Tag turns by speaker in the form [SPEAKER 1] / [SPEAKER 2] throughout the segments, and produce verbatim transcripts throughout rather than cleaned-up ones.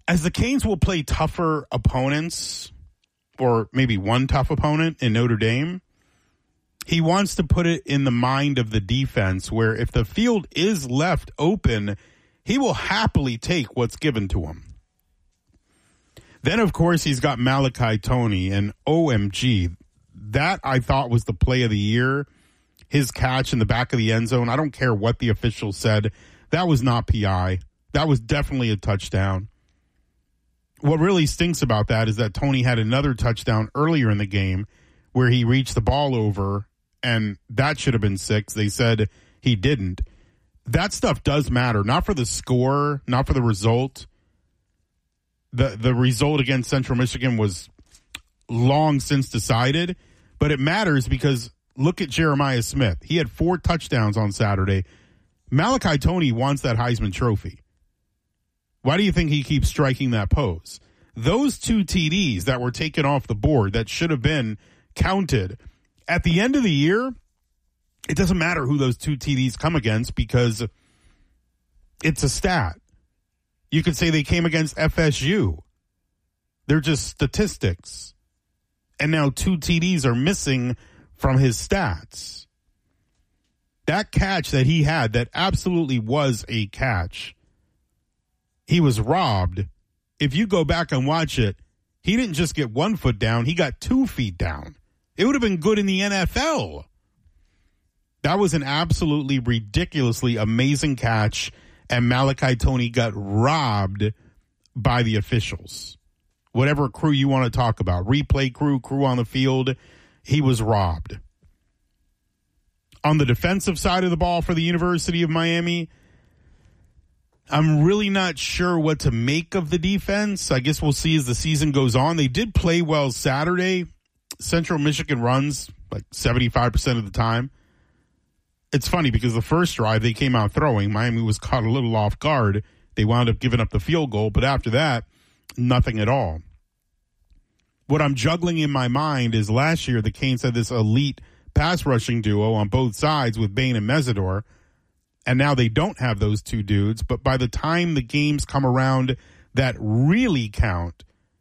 [SPEAKER 1] as the Canes will play tougher opponents, or maybe one tough opponent in Notre Dame, he wants to put it in the mind of the defense where if the field is left open, he will happily take what's given to him. Then, of course, he's got Malachi Toney, and O M G, that I thought was the play of the year. His catch in the back of the end zone, I don't care what the official said, that was not P I. That was definitely a touchdown. What really stinks about that is that Toney had another touchdown earlier in the game where he reached the ball over, and that should have been six. They said he didn't. That stuff does matter, not for the score, not for the result. The the result against Central Michigan was long since decided, but it matters because look at Jeremiah Smith. He had four touchdowns on Saturday. Malachi Toney wants that Heisman Trophy. Why do you think he keeps striking that pose? Those two T Ds that were taken off the board that should have been counted, at the end of the year, it doesn't matter who those two T Ds come against because it's a stat. You could say they came against F S U. They're just statistics. And now two T Ds are missing from his stats. That catch that he had, that absolutely was a catch. He was robbed. If you go back and watch it, he didn't just get one foot down, he got two feet down. It would have been good in the N F L. That was an absolutely ridiculously amazing catch, and Malachi Toney got robbed by the officials. Whatever crew you want to talk about, replay crew, crew on the field, he was robbed. On the defensive side of the ball for the University of Miami, I'm really not sure what to make of the defense. I guess we'll see as the season goes on. They did play well Saturday. Central Michigan runs like seventy-five percent of the time. It's funny because the first drive they came out throwing, Miami was caught a little off guard. They wound up giving up the field goal, but after that, nothing at all. What I'm juggling in my mind is last year the Canes had this elite pass rushing duo on both sides with Bain and Mesidor, and now they don't have those two dudes, but by the time the games come around that really count,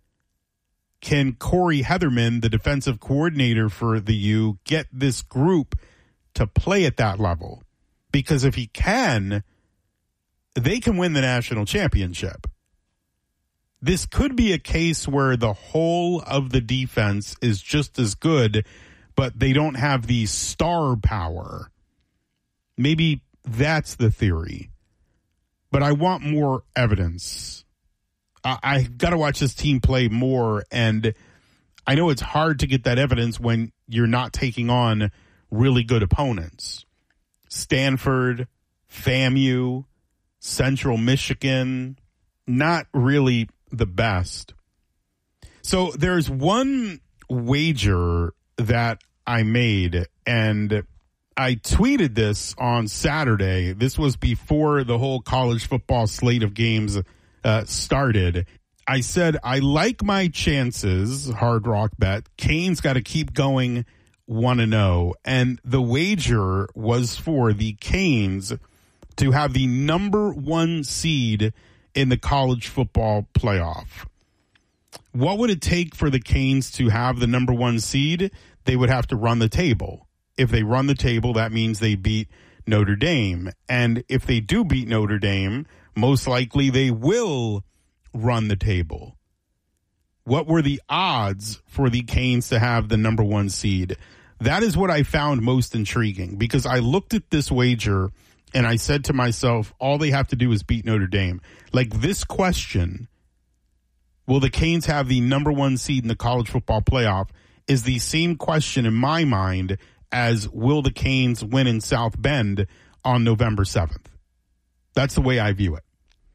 [SPEAKER 1] can Corey Heatherman, the defensive coordinator for the U, get this group to play at that level? Because if he can, they can win the national championship. This could be a case where the whole of the defense is just as good, but they don't have the star power. Maybe that's the theory. But I want more evidence. I, I got to watch this team play more, and I know it's hard to get that evidence when you're not taking on really good opponents. Stanford, FAMU, Central Michigan, not really the best. So there's one wager that I made, and I tweeted this on Saturday. This was before the whole college football slate of games uh, started. I said, I like my chances, Hard Rock Bet. Canes got to keep going one and oh. And the wager was for the Canes to have the number one seed in the college football playoff. What would it take for the Canes to have the number one seed? They would have to run the table. If they run the table, that means they beat Notre Dame. And if they do beat Notre Dame, most likely they will run the table. What were the odds for the Canes to have the number one seed? That is what I found most intriguing, because I looked at this wager and I said to myself, all they have to do is beat Notre Dame. Like, this question, will the Canes have the number one seed in the college football playoff, is the same question in my mind as will the Canes win in South Bend on November seventh. That's the way I view it.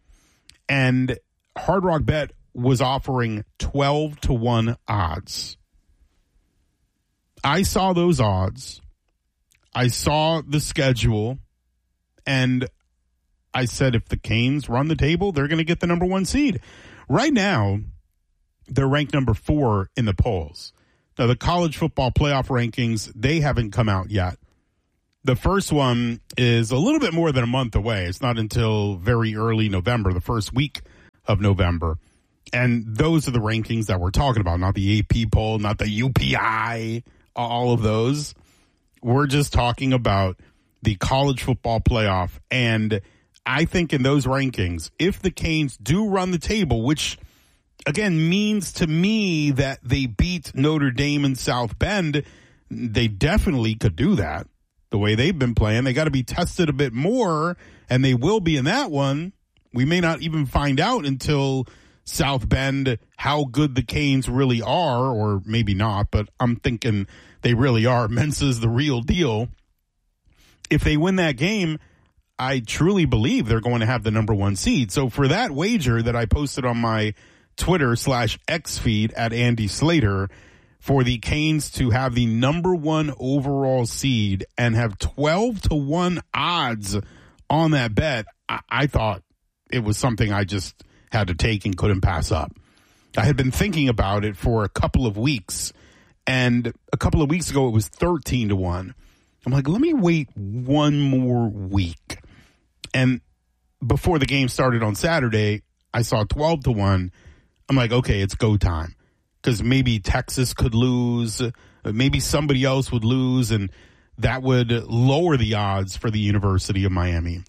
[SPEAKER 1] And Hard Rock Bet was offering twelve to one odds. I saw those odds. I saw the schedule. And I said, if the Canes run the table, they're going to get the number one seed. Right now, they're ranked number four in the polls. Now, the college football playoff rankings, they haven't come out yet. The first one is a little bit more than a month away. It's not until very early November, the first week of November. And those are the rankings that we're talking about, not the A P poll, not the U P I, all of those. We're just talking about the college football playoff. And I think in those rankings, if the Canes do run the table, which again means to me that they beat Notre Dame and South Bend, they definitely could do that. The way they've been playing, they got to be tested a bit more, and they will be in that one. We may not even find out until South Bend how good the Canes really are, or maybe not, but I'm thinking they really are. Mensa's the real deal. If they win that game, I truly believe they're going to have the number one seed. So for that wager that I posted on my Twitter slash X feed at Andy Slater, for the Canes to have the number one overall seed and have twelve to one odds on that bet, I, I thought it was something I just had to take and couldn't pass up. I had been thinking about it for a couple of weeks, and a couple of weeks ago it was thirteen to one. I'm like, let me wait one more week. And before the game started on Saturday, I saw twelve to one. I'm like, okay, it's go time. Because maybe Texas could lose, maybe somebody else would lose, and that would lower the odds for the University of Miami.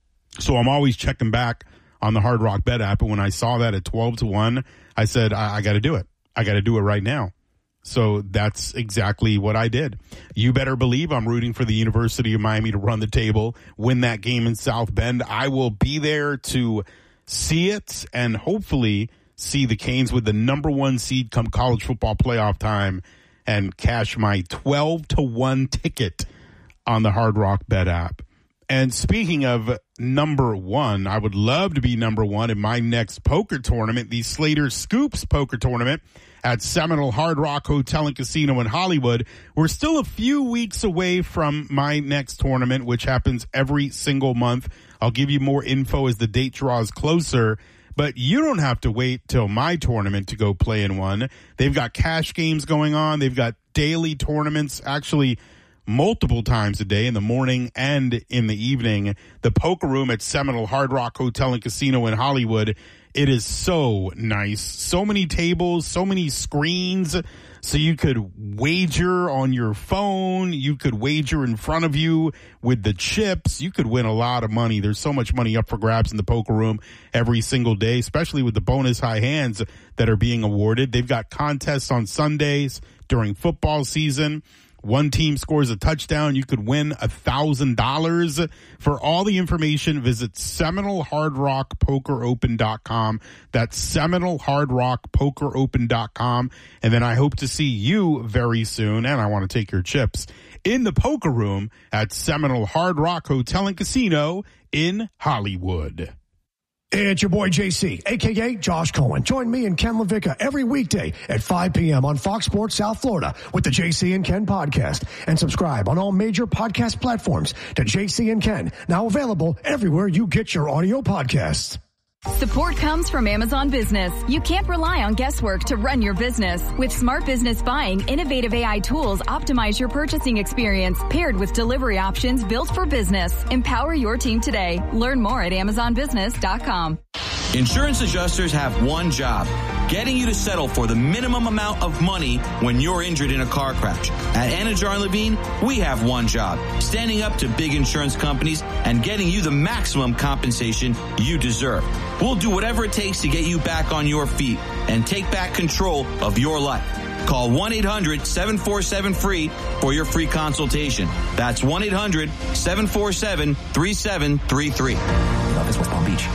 [SPEAKER 1] So I'm always checking back on the Hard Rock Bet app, and when I saw that at twelve to one, I said, I, I got to do it. I got to do it right now. So that's exactly what I did. You better believe I'm rooting for the University of Miami to run the table, win that game in South Bend. I will be there to see it and hopefully see the Canes with the number one seed come college football playoff time and cash my twelve to one ticket on the Hard Rock Bet app. And speaking of number one, I would love to be number one in my next poker tournament, the Slater Scoops Poker Tournament at Seminole Hard Rock Hotel and Casino in Hollywood. We're still a few weeks away from my next tournament, which happens every single month. I'll give you more info as the date draws closer. But you don't have to wait till my tournament to go play in one. They've got cash games going on. They've got daily tournaments, actually multiple times a day, in the morning and in the evening. The poker room at Seminole Hard Rock Hotel and Casino in Hollywood, it is so nice. So many tables, so many screens. So you could wager on your phone. You could wager in front of you with the chips. You could win a lot of money. There's so much money up for grabs in the poker room every single day, especially with the bonus high hands that are being awarded. They've got contests on Sundays during football season. One team scores a touchdown, you could win a thousand dollars. For all the information, visit Seminole Hard Rock Poker Open dot com. That's Seminole Hard Rock Poker Open dot com. And then I hope to see you very soon, and I want to take your chips, in the poker room at Seminole Hard Rock Hotel and Casino in Hollywood.
[SPEAKER 2] It's your boy J C, a k a. Josh Cohen. Join me and Ken LaVicka every weekday at five p.m. on Fox Sports South Florida with the J C and Ken podcast. And subscribe on all major podcast platforms to J C and Ken, now available everywhere you get your audio podcasts.
[SPEAKER 3] Support comes from Amazon Business. You can't rely on guesswork to run your business. With Smart Business Buying, innovative A I tools optimize your purchasing experience, paired with delivery options built for business. Empower your team today. Learn more at amazon business dot com.
[SPEAKER 4] Insurance adjusters have one job: getting you to settle for the minimum amount of money when you're injured in a car crash. At Anajar and Levine, we have one job: standing up to big insurance companies and getting you the maximum compensation you deserve. We'll do whatever it takes to get you back on your feet and take back control of your life. Call one eight hundred seven four seven free for your free consultation. That's one eight hundred seven four seven three seven three three.
[SPEAKER 5] Office, West Palm Beach.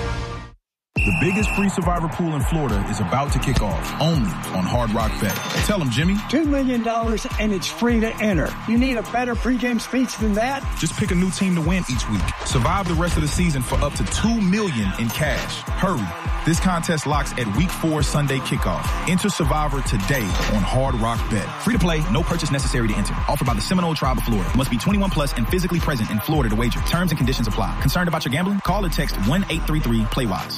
[SPEAKER 5] The biggest free Survivor pool in Florida is about to kick off, only on Hard Rock Bet. Tell them, Jimmy.
[SPEAKER 6] Two million dollars and it's free to enter. You need a better pregame speech than that?
[SPEAKER 5] Just pick a new team to win each week. Survive the rest of the season for up to two million dollars in cash. Hurry. This contest locks at week four Sunday kickoff. Enter Survivor today on Hard Rock Bet. Free to play, no purchase necessary to enter. Offered by the Seminole Tribe of Florida. Must be twenty-one plus and physically present in Florida to wager. Terms and conditions apply. Concerned about your gambling? Call or text one eight three three play wise.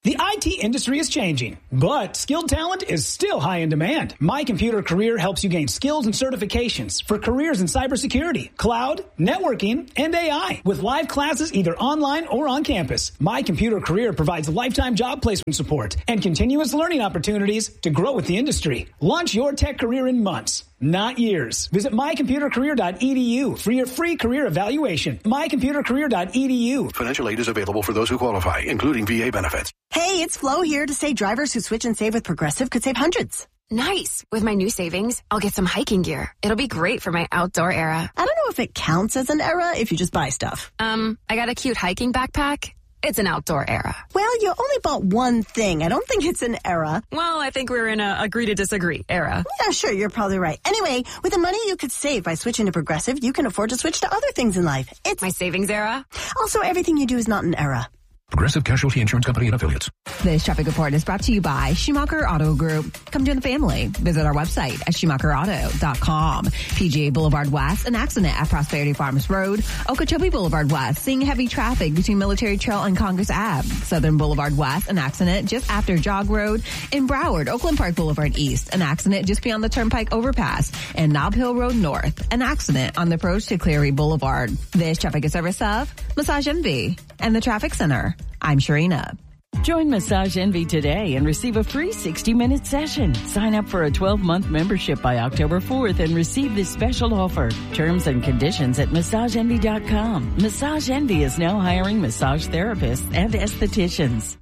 [SPEAKER 7] The I T industry is changing, but skilled talent is still high in demand. My Computer Career helps you gain skills and certifications for careers in cybersecurity, cloud, networking, and A I. With live classes either online or on campus, My Computer Career provides lifetime job placement support and continuous learning opportunities to grow with the industry. Launch your tech career in months, not years. Visit my computer career dot e d u for your free career evaluation. my computer career dot e d u.
[SPEAKER 2] Financial aid is available for those who qualify, including V A benefits.
[SPEAKER 8] Hey, it's Flo here to say drivers who switch and save with Progressive could save hundreds.
[SPEAKER 9] Nice. With my new savings, I'll get some hiking gear. It'll be great for my outdoor era.
[SPEAKER 8] I don't know if it counts as an era if you just buy stuff.
[SPEAKER 9] Um, I got a cute hiking backpack. It's an outdoor era.
[SPEAKER 8] Well, you only bought one thing. I don't think it's an era.
[SPEAKER 9] Well, I think we're in a agree to disagree era.
[SPEAKER 8] Yeah, sure, you're probably right. Anyway, with the money you could save by switching to Progressive, you can afford to switch to other things in life. It's
[SPEAKER 9] my savings era.
[SPEAKER 8] Also, everything you do is not an era.
[SPEAKER 2] Progressive Casualty Insurance Company and Affiliates.
[SPEAKER 10] This traffic report is brought to you by Schumacher Auto Group. Come join the family. Visit our website at schumacher auto dot com. P G A Boulevard West, an accident at Prosperity Farms Road. Okeechobee Boulevard West, seeing heavy traffic between Military Trail and Congress Avenue. Southern Boulevard West, an accident just after Jog Road. In Broward, Oakland Park Boulevard East, an accident just beyond the Turnpike Overpass. And Nob Hill Road North, an accident on the approach to Cleary Boulevard. This traffic is service of Massage Envy and the Traffic Center. I'm Sharina.
[SPEAKER 11] Join Massage Envy today and receive a free sixty-minute session. Sign up for a twelve-month membership by October fourth and receive this special offer. Terms and conditions at massage envy dot com. Massage Envy is now hiring massage therapists and estheticians.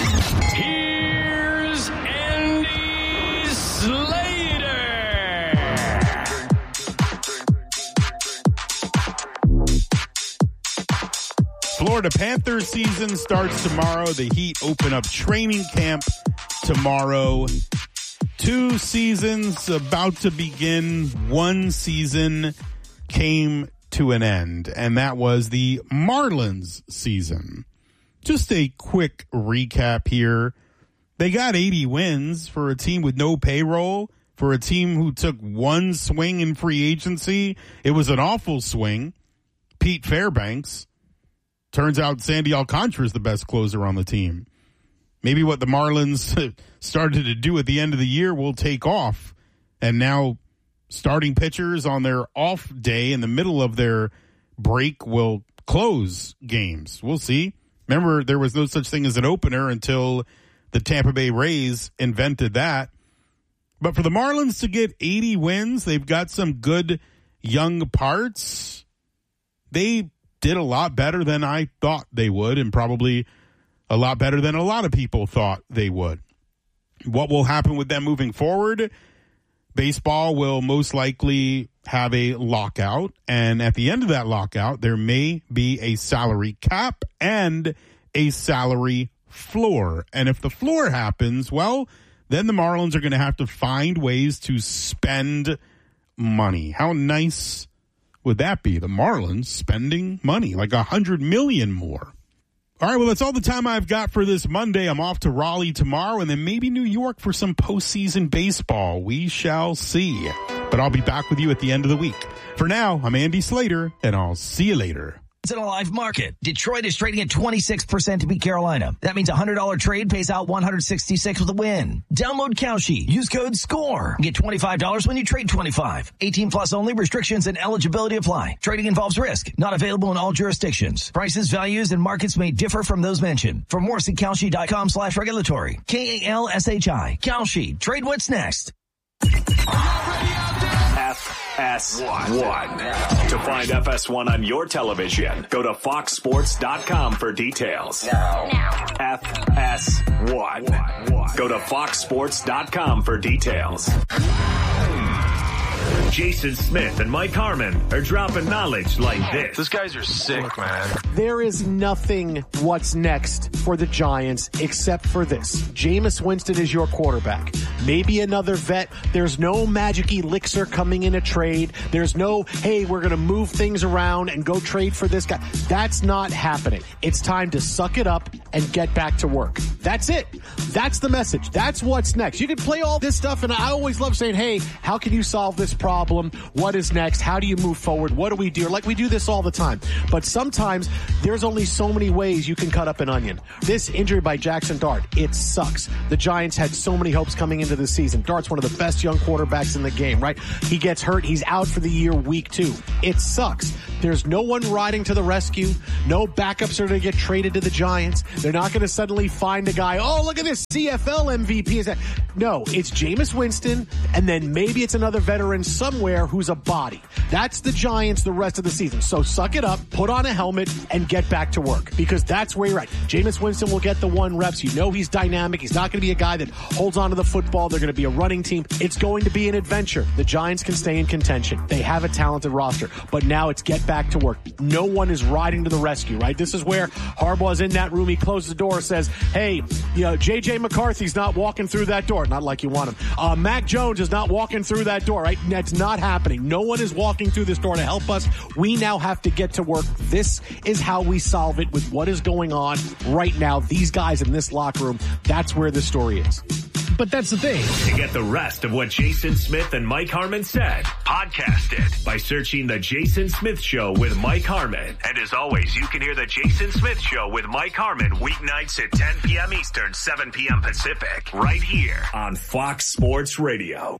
[SPEAKER 12] Here's Andy Slater.
[SPEAKER 1] Florida Panthers season starts tomorrow. The Heat open up training camp tomorrow. Two seasons about to begin. One season came to an end, and that was the Marlins season. Just a quick recap here. They got eighty wins for a team with no payroll, for a team who took one swing in free agency. It was an awful swing. Pete Fairbanks. Turns out Sandy Alcantara is the best closer on the team. Maybe what the Marlins started to do at the end of the year will take off. And now starting pitchers on their off day in the middle of their break will close games. We'll see. Remember, there was no such thing as an opener until the Tampa Bay Rays invented that. But for the Marlins to get eighty wins, they've got some good young parts. They did a lot better than I thought they would, and probably a lot better than a lot of people thought they would. What will happen with them moving forward? Baseball will most likely have a lockout, and at the end of that lockout, there may be a salary cap and a salary floor. And if the floor happens, well, then the Marlins are going to have to find ways to spend money. How nice would that be? The Marlins spending money, like a hundred million more. All right, well, that's all the time I've got for this Monday. I'm off to Raleigh tomorrow and then maybe New York for some postseason baseball. We shall see. But I'll be back with you at the end of the week. For now, I'm Andy Slater, and I'll see you later.
[SPEAKER 13] It's in a live market. Detroit is trading at twenty-six percent to beat Carolina. That means a one hundred dollars trade pays out one hundred sixty-six with a win. Download Kalshi. Use code SCORE. Get twenty-five dollars when you trade twenty-five. eighteen plus only. Restrictions and eligibility apply. Trading involves risk. Not available in all jurisdictions. Prices, values, and markets may differ from those mentioned. For more, see Kalshi.com slash regulatory. K A L S H I. Kalshi. Trade what's next.
[SPEAKER 14] F S one. To find F S one on your television, go to fox sports dot com for details. Now. now. F S one. Go to fox sports dot com for details. Jason Smith and Mike Harmon are dropping knowledge like this.
[SPEAKER 15] Those guys are sick, man.
[SPEAKER 16] There is nothing what's next for the Giants except for this. Jameis Winston is your quarterback. Maybe another vet. There's no magic elixir coming in a trade. There's no, hey, we're going to move things around and go trade for this guy. That's not happening. It's time to suck it up and get back to work. That's it. That's the message. That's what's next. You can play all this stuff, and I always love saying, hey, how can you solve this problem? problem? What is next? How do you move forward? What do we do? Like, we do this all the time. But sometimes there's only so many ways you can cut up an onion. This injury by Jackson Dart, it sucks. The Giants had so many hopes coming into the season. Dart's one of the best young quarterbacks in the game, right? He gets hurt. He's out for the year week two. It sucks. There's no one riding to the rescue. No backups are going to get traded to the Giants. They're not going to suddenly find a guy, oh, look at this C F L M V P. Is that? No, it's Jameis Winston, and then maybe it's another veteran somewhere who's a body. That's the Giants the rest of the season. So suck it up, put on a helmet, and get back to work, because that's where you're at. Jameis Winston will get the one reps. You know he's dynamic. He's not going to be a guy that holds on to the football. They're going to be a running team. It's going to be an adventure. The Giants can stay in contention. They have a talented roster, but now it's get back to work. No one is riding to the rescue, right? This is where Harbaugh's in that room. He closes the door, says, hey, you know, J J McCarthy's not walking through that door. Not like you want him. Uh, Mac Jones is not walking through that door, right? That's not happening. No one is walking through this door to help us. We now have to get to work. This is how we solve it with what is going on right now. These guys in this locker room, that's where the story is.
[SPEAKER 15] But that's the thing.
[SPEAKER 14] To get the rest of what Jason Smith and Mike Harmon said, podcast it by searching The Jason Smith Show with Mike Harmon. And as always, you can hear The Jason Smith Show with Mike Harmon weeknights at ten p.m. Eastern, seven p.m. Pacific, right here on Fox Sports Radio.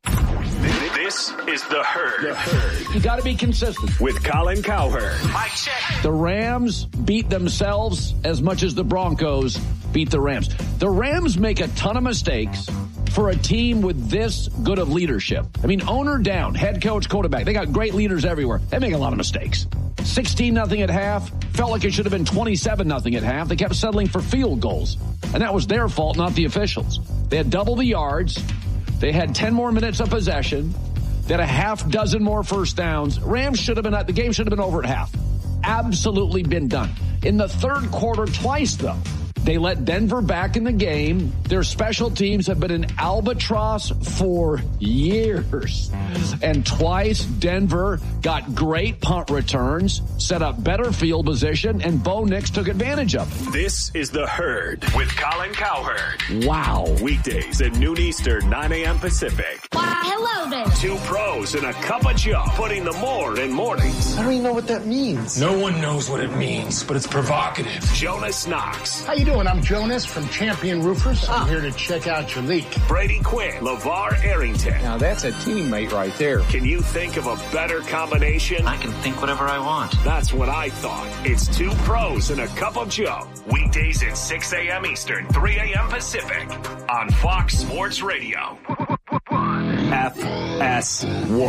[SPEAKER 14] This is The Herd.
[SPEAKER 15] The Herd. You got to be consistent.
[SPEAKER 14] With Colin Cowherd.
[SPEAKER 15] Mike check. The Rams beat themselves as much as the Broncos beat the Rams. The Rams make a ton of mistakes for a team with this good of leadership. I mean, owner down, head coach, quarterback. They got great leaders everywhere. They make a lot of mistakes. sixteen nothing at half. Felt like it should have been twenty-seven nothing at half. They kept settling for field goals. And that was their fault, not the officials. They had double the yards. They had ten more minutes of possession. They had a half dozen more first downs. Rams should have been, the game should have been over at half. Absolutely been done. In the third quarter, twice though, they let Denver back in the game. Their special teams have been an albatross for years. And twice Denver got great punt returns, set up better field position, and Bo Nix took advantage of it.
[SPEAKER 14] This is The Herd with Colin Cowherd.
[SPEAKER 15] Wow.
[SPEAKER 14] Weekdays at noon Eastern, nine a.m. Pacific.
[SPEAKER 17] Why, hello there.
[SPEAKER 14] Two pros and a cup of Joe, putting the more in mornings.
[SPEAKER 18] I don't even know what that means.
[SPEAKER 19] No one knows what it means, but it's provocative.
[SPEAKER 14] Jonas Knox.
[SPEAKER 18] How you doing? I'm Jonas from Champion Roofers. I'm here to check out your leak.
[SPEAKER 14] Brady Quinn, LeVar Arrington.
[SPEAKER 20] Now that's a teammate right there.
[SPEAKER 14] Can you think of a better combination?
[SPEAKER 21] I can think whatever I want.
[SPEAKER 14] That's what I thought. It's two pros and a cup of Joe. Weekdays at six a.m. Eastern, three a.m. Pacific on Fox Sports Radio. F S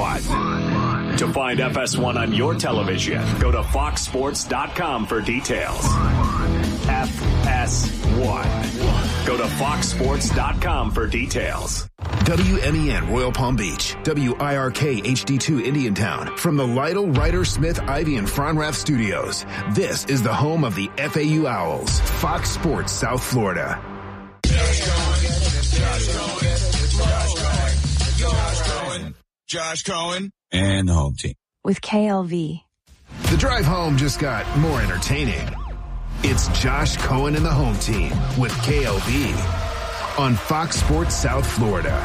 [SPEAKER 14] one. To find F S one on your television, go to fox sports dot com for details. F S one. Go to fox sports dot com for details.
[SPEAKER 22] W M E N Royal Palm Beach, W I R K H D two Indiantown. From the Lytle, Ryder, Smith, Ivy, and Fronrath studios, this is the home of the F A U Owls, Fox Sports South Florida.
[SPEAKER 23] Josh Cohen, Josh Cohen, Josh Cohen, and the home team.
[SPEAKER 24] With K L V.
[SPEAKER 22] The drive home just got more entertaining. It's Josh Cohen and the home team with K L V on Fox Sports South Florida.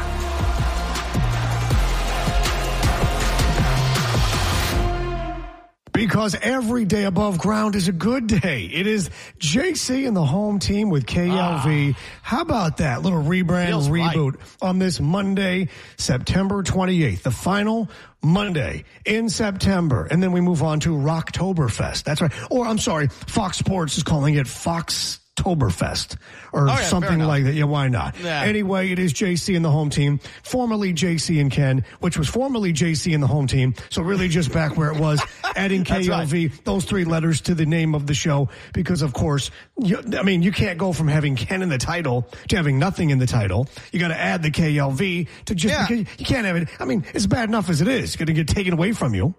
[SPEAKER 2] Because every day above ground is a good day. It is J C and the home team with K L V. Ah. How about that little rebrand, Feels reboot right. on this Monday, September twenty-eighth, the final Monday in September. And then we move on to Rocktoberfest. That's right. Or I'm sorry, Fox Sports is calling it Fox Oktoberfest or oh, yeah, something like that. Yeah, why not? Yeah. Anyway, it is J C and the home team, formerly J C and Ken, which was formerly J C and the home team. So really just back where it was, adding K L V, right. those three letters to the name of the show, because of course, you, I mean, you can't go from having Ken in the title to having nothing in the title. You got to add the K L V to just, yeah. because you can't have it. I mean, it's bad enough as it is. It's going to get taken away from you.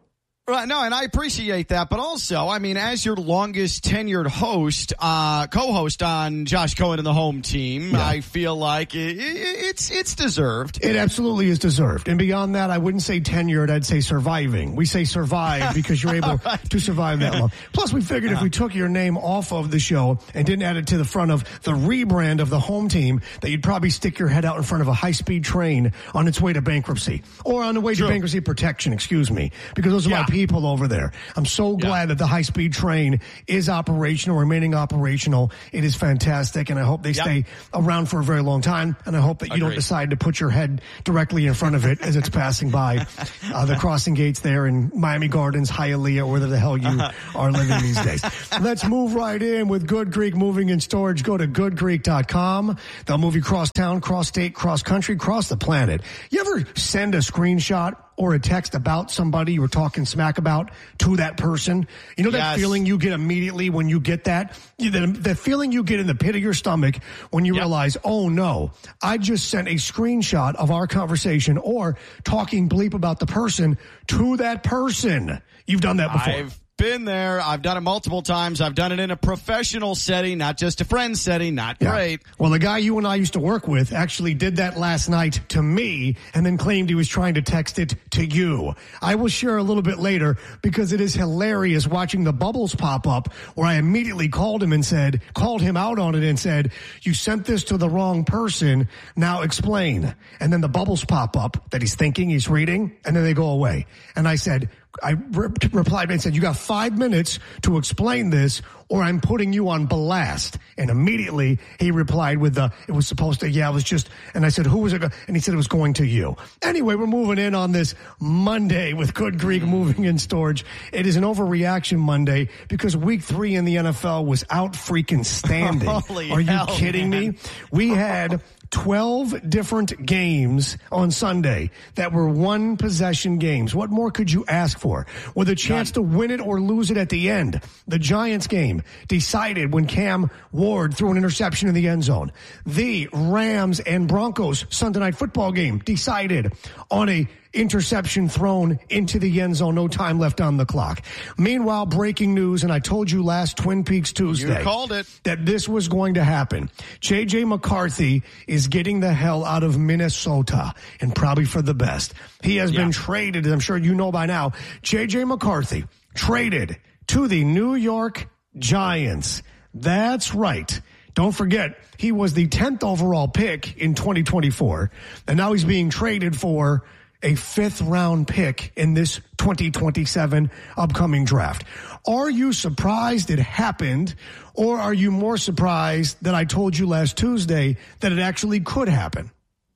[SPEAKER 3] Right, no, and I appreciate that, but also, I mean, as your longest tenured host, uh, co-host on Josh Cohen and the home team, yeah. I feel like it, it, it's it's deserved.
[SPEAKER 2] It absolutely is deserved. And beyond that, I wouldn't say tenured, I'd say surviving. We say survive because you're able right. to survive that long. Plus, we figured uh-huh. if we took your name off of the show and didn't add it to the front of the rebrand of the home team, that you'd probably stick your head out in front of a high-speed train on its way to bankruptcy. Or on the way True. to bankruptcy protection, excuse me, because those are yeah. my people over there. I'm so glad yeah. that the high-speed train is operational, remaining operational. It is fantastic, and I hope they yep. stay around for a very long time, and I hope that you Agreed. don't decide to put your head directly in front of it as it's passing by uh, the crossing gates there in Miami Gardens, Hialeah, wherever the hell you are living these days. Let's move right in with Good Greek Moving and Storage. Go to good greek dot com. They'll move you cross town, cross state, cross country, cross the planet. You ever send a screenshot or a text about somebody you were talking smack about to that person? You know that yes. feeling you get immediately when you get that? The, the feeling you get in the pit of your stomach when you yep. realize, oh no, I just sent a screenshot of our conversation or talking bleep about the person to that person. You've done that before.
[SPEAKER 3] I've been there. I've done it multiple times. I've done it in a professional setting, not just a friend setting. Not yeah. great.
[SPEAKER 2] Well, the guy you and I used to work with actually did that last night to me and then claimed he was trying to text it to you. I will share a little bit later because it is hilarious watching the bubbles pop up where I immediately called him and said, called him out on it and said, you sent this to the wrong person. Now explain. And then the bubbles pop up that he's thinking, he's reading, and then they go away. And I said, I re- replied and said, you got five minutes to explain this or I'm putting you on blast. And immediately he replied with the, it was supposed to, yeah, it was just, and I said, who was it? Go-? And he said it was going to you. Anyway, we're moving in on this Monday with Good Greek Moving and Storage. It is an overreaction Monday because week three in the N F L was out freaking standing.
[SPEAKER 3] Holy
[SPEAKER 2] Are you
[SPEAKER 3] hell,
[SPEAKER 2] kidding
[SPEAKER 3] man.
[SPEAKER 2] me? We had twelve different games on Sunday that were one possession games. What more could you ask for? With a chance None. to win it or lose it at the end. The Giants game decided when Cam Ward threw an interception in the end zone. The Rams and Broncos Sunday night football game decided on a interception thrown into the end zone, no time left on the clock. Meanwhile, breaking news, and I told you last Twin Peaks Tuesday.
[SPEAKER 3] You called it.
[SPEAKER 2] That this was going to happen. J J McCarthy is getting the hell out of Minnesota, and probably for the best. He has yeah. been traded, as I'm sure you know by now. J J McCarthy traded to the New York Giants. That's right. Don't forget, he was the tenth overall pick in twenty twenty-four, and now he's being traded for a fifth round pick in this twenty twenty-seven upcoming draft. Are you surprised it happened, or are you more surprised that I told you last Tuesday that it actually could happen?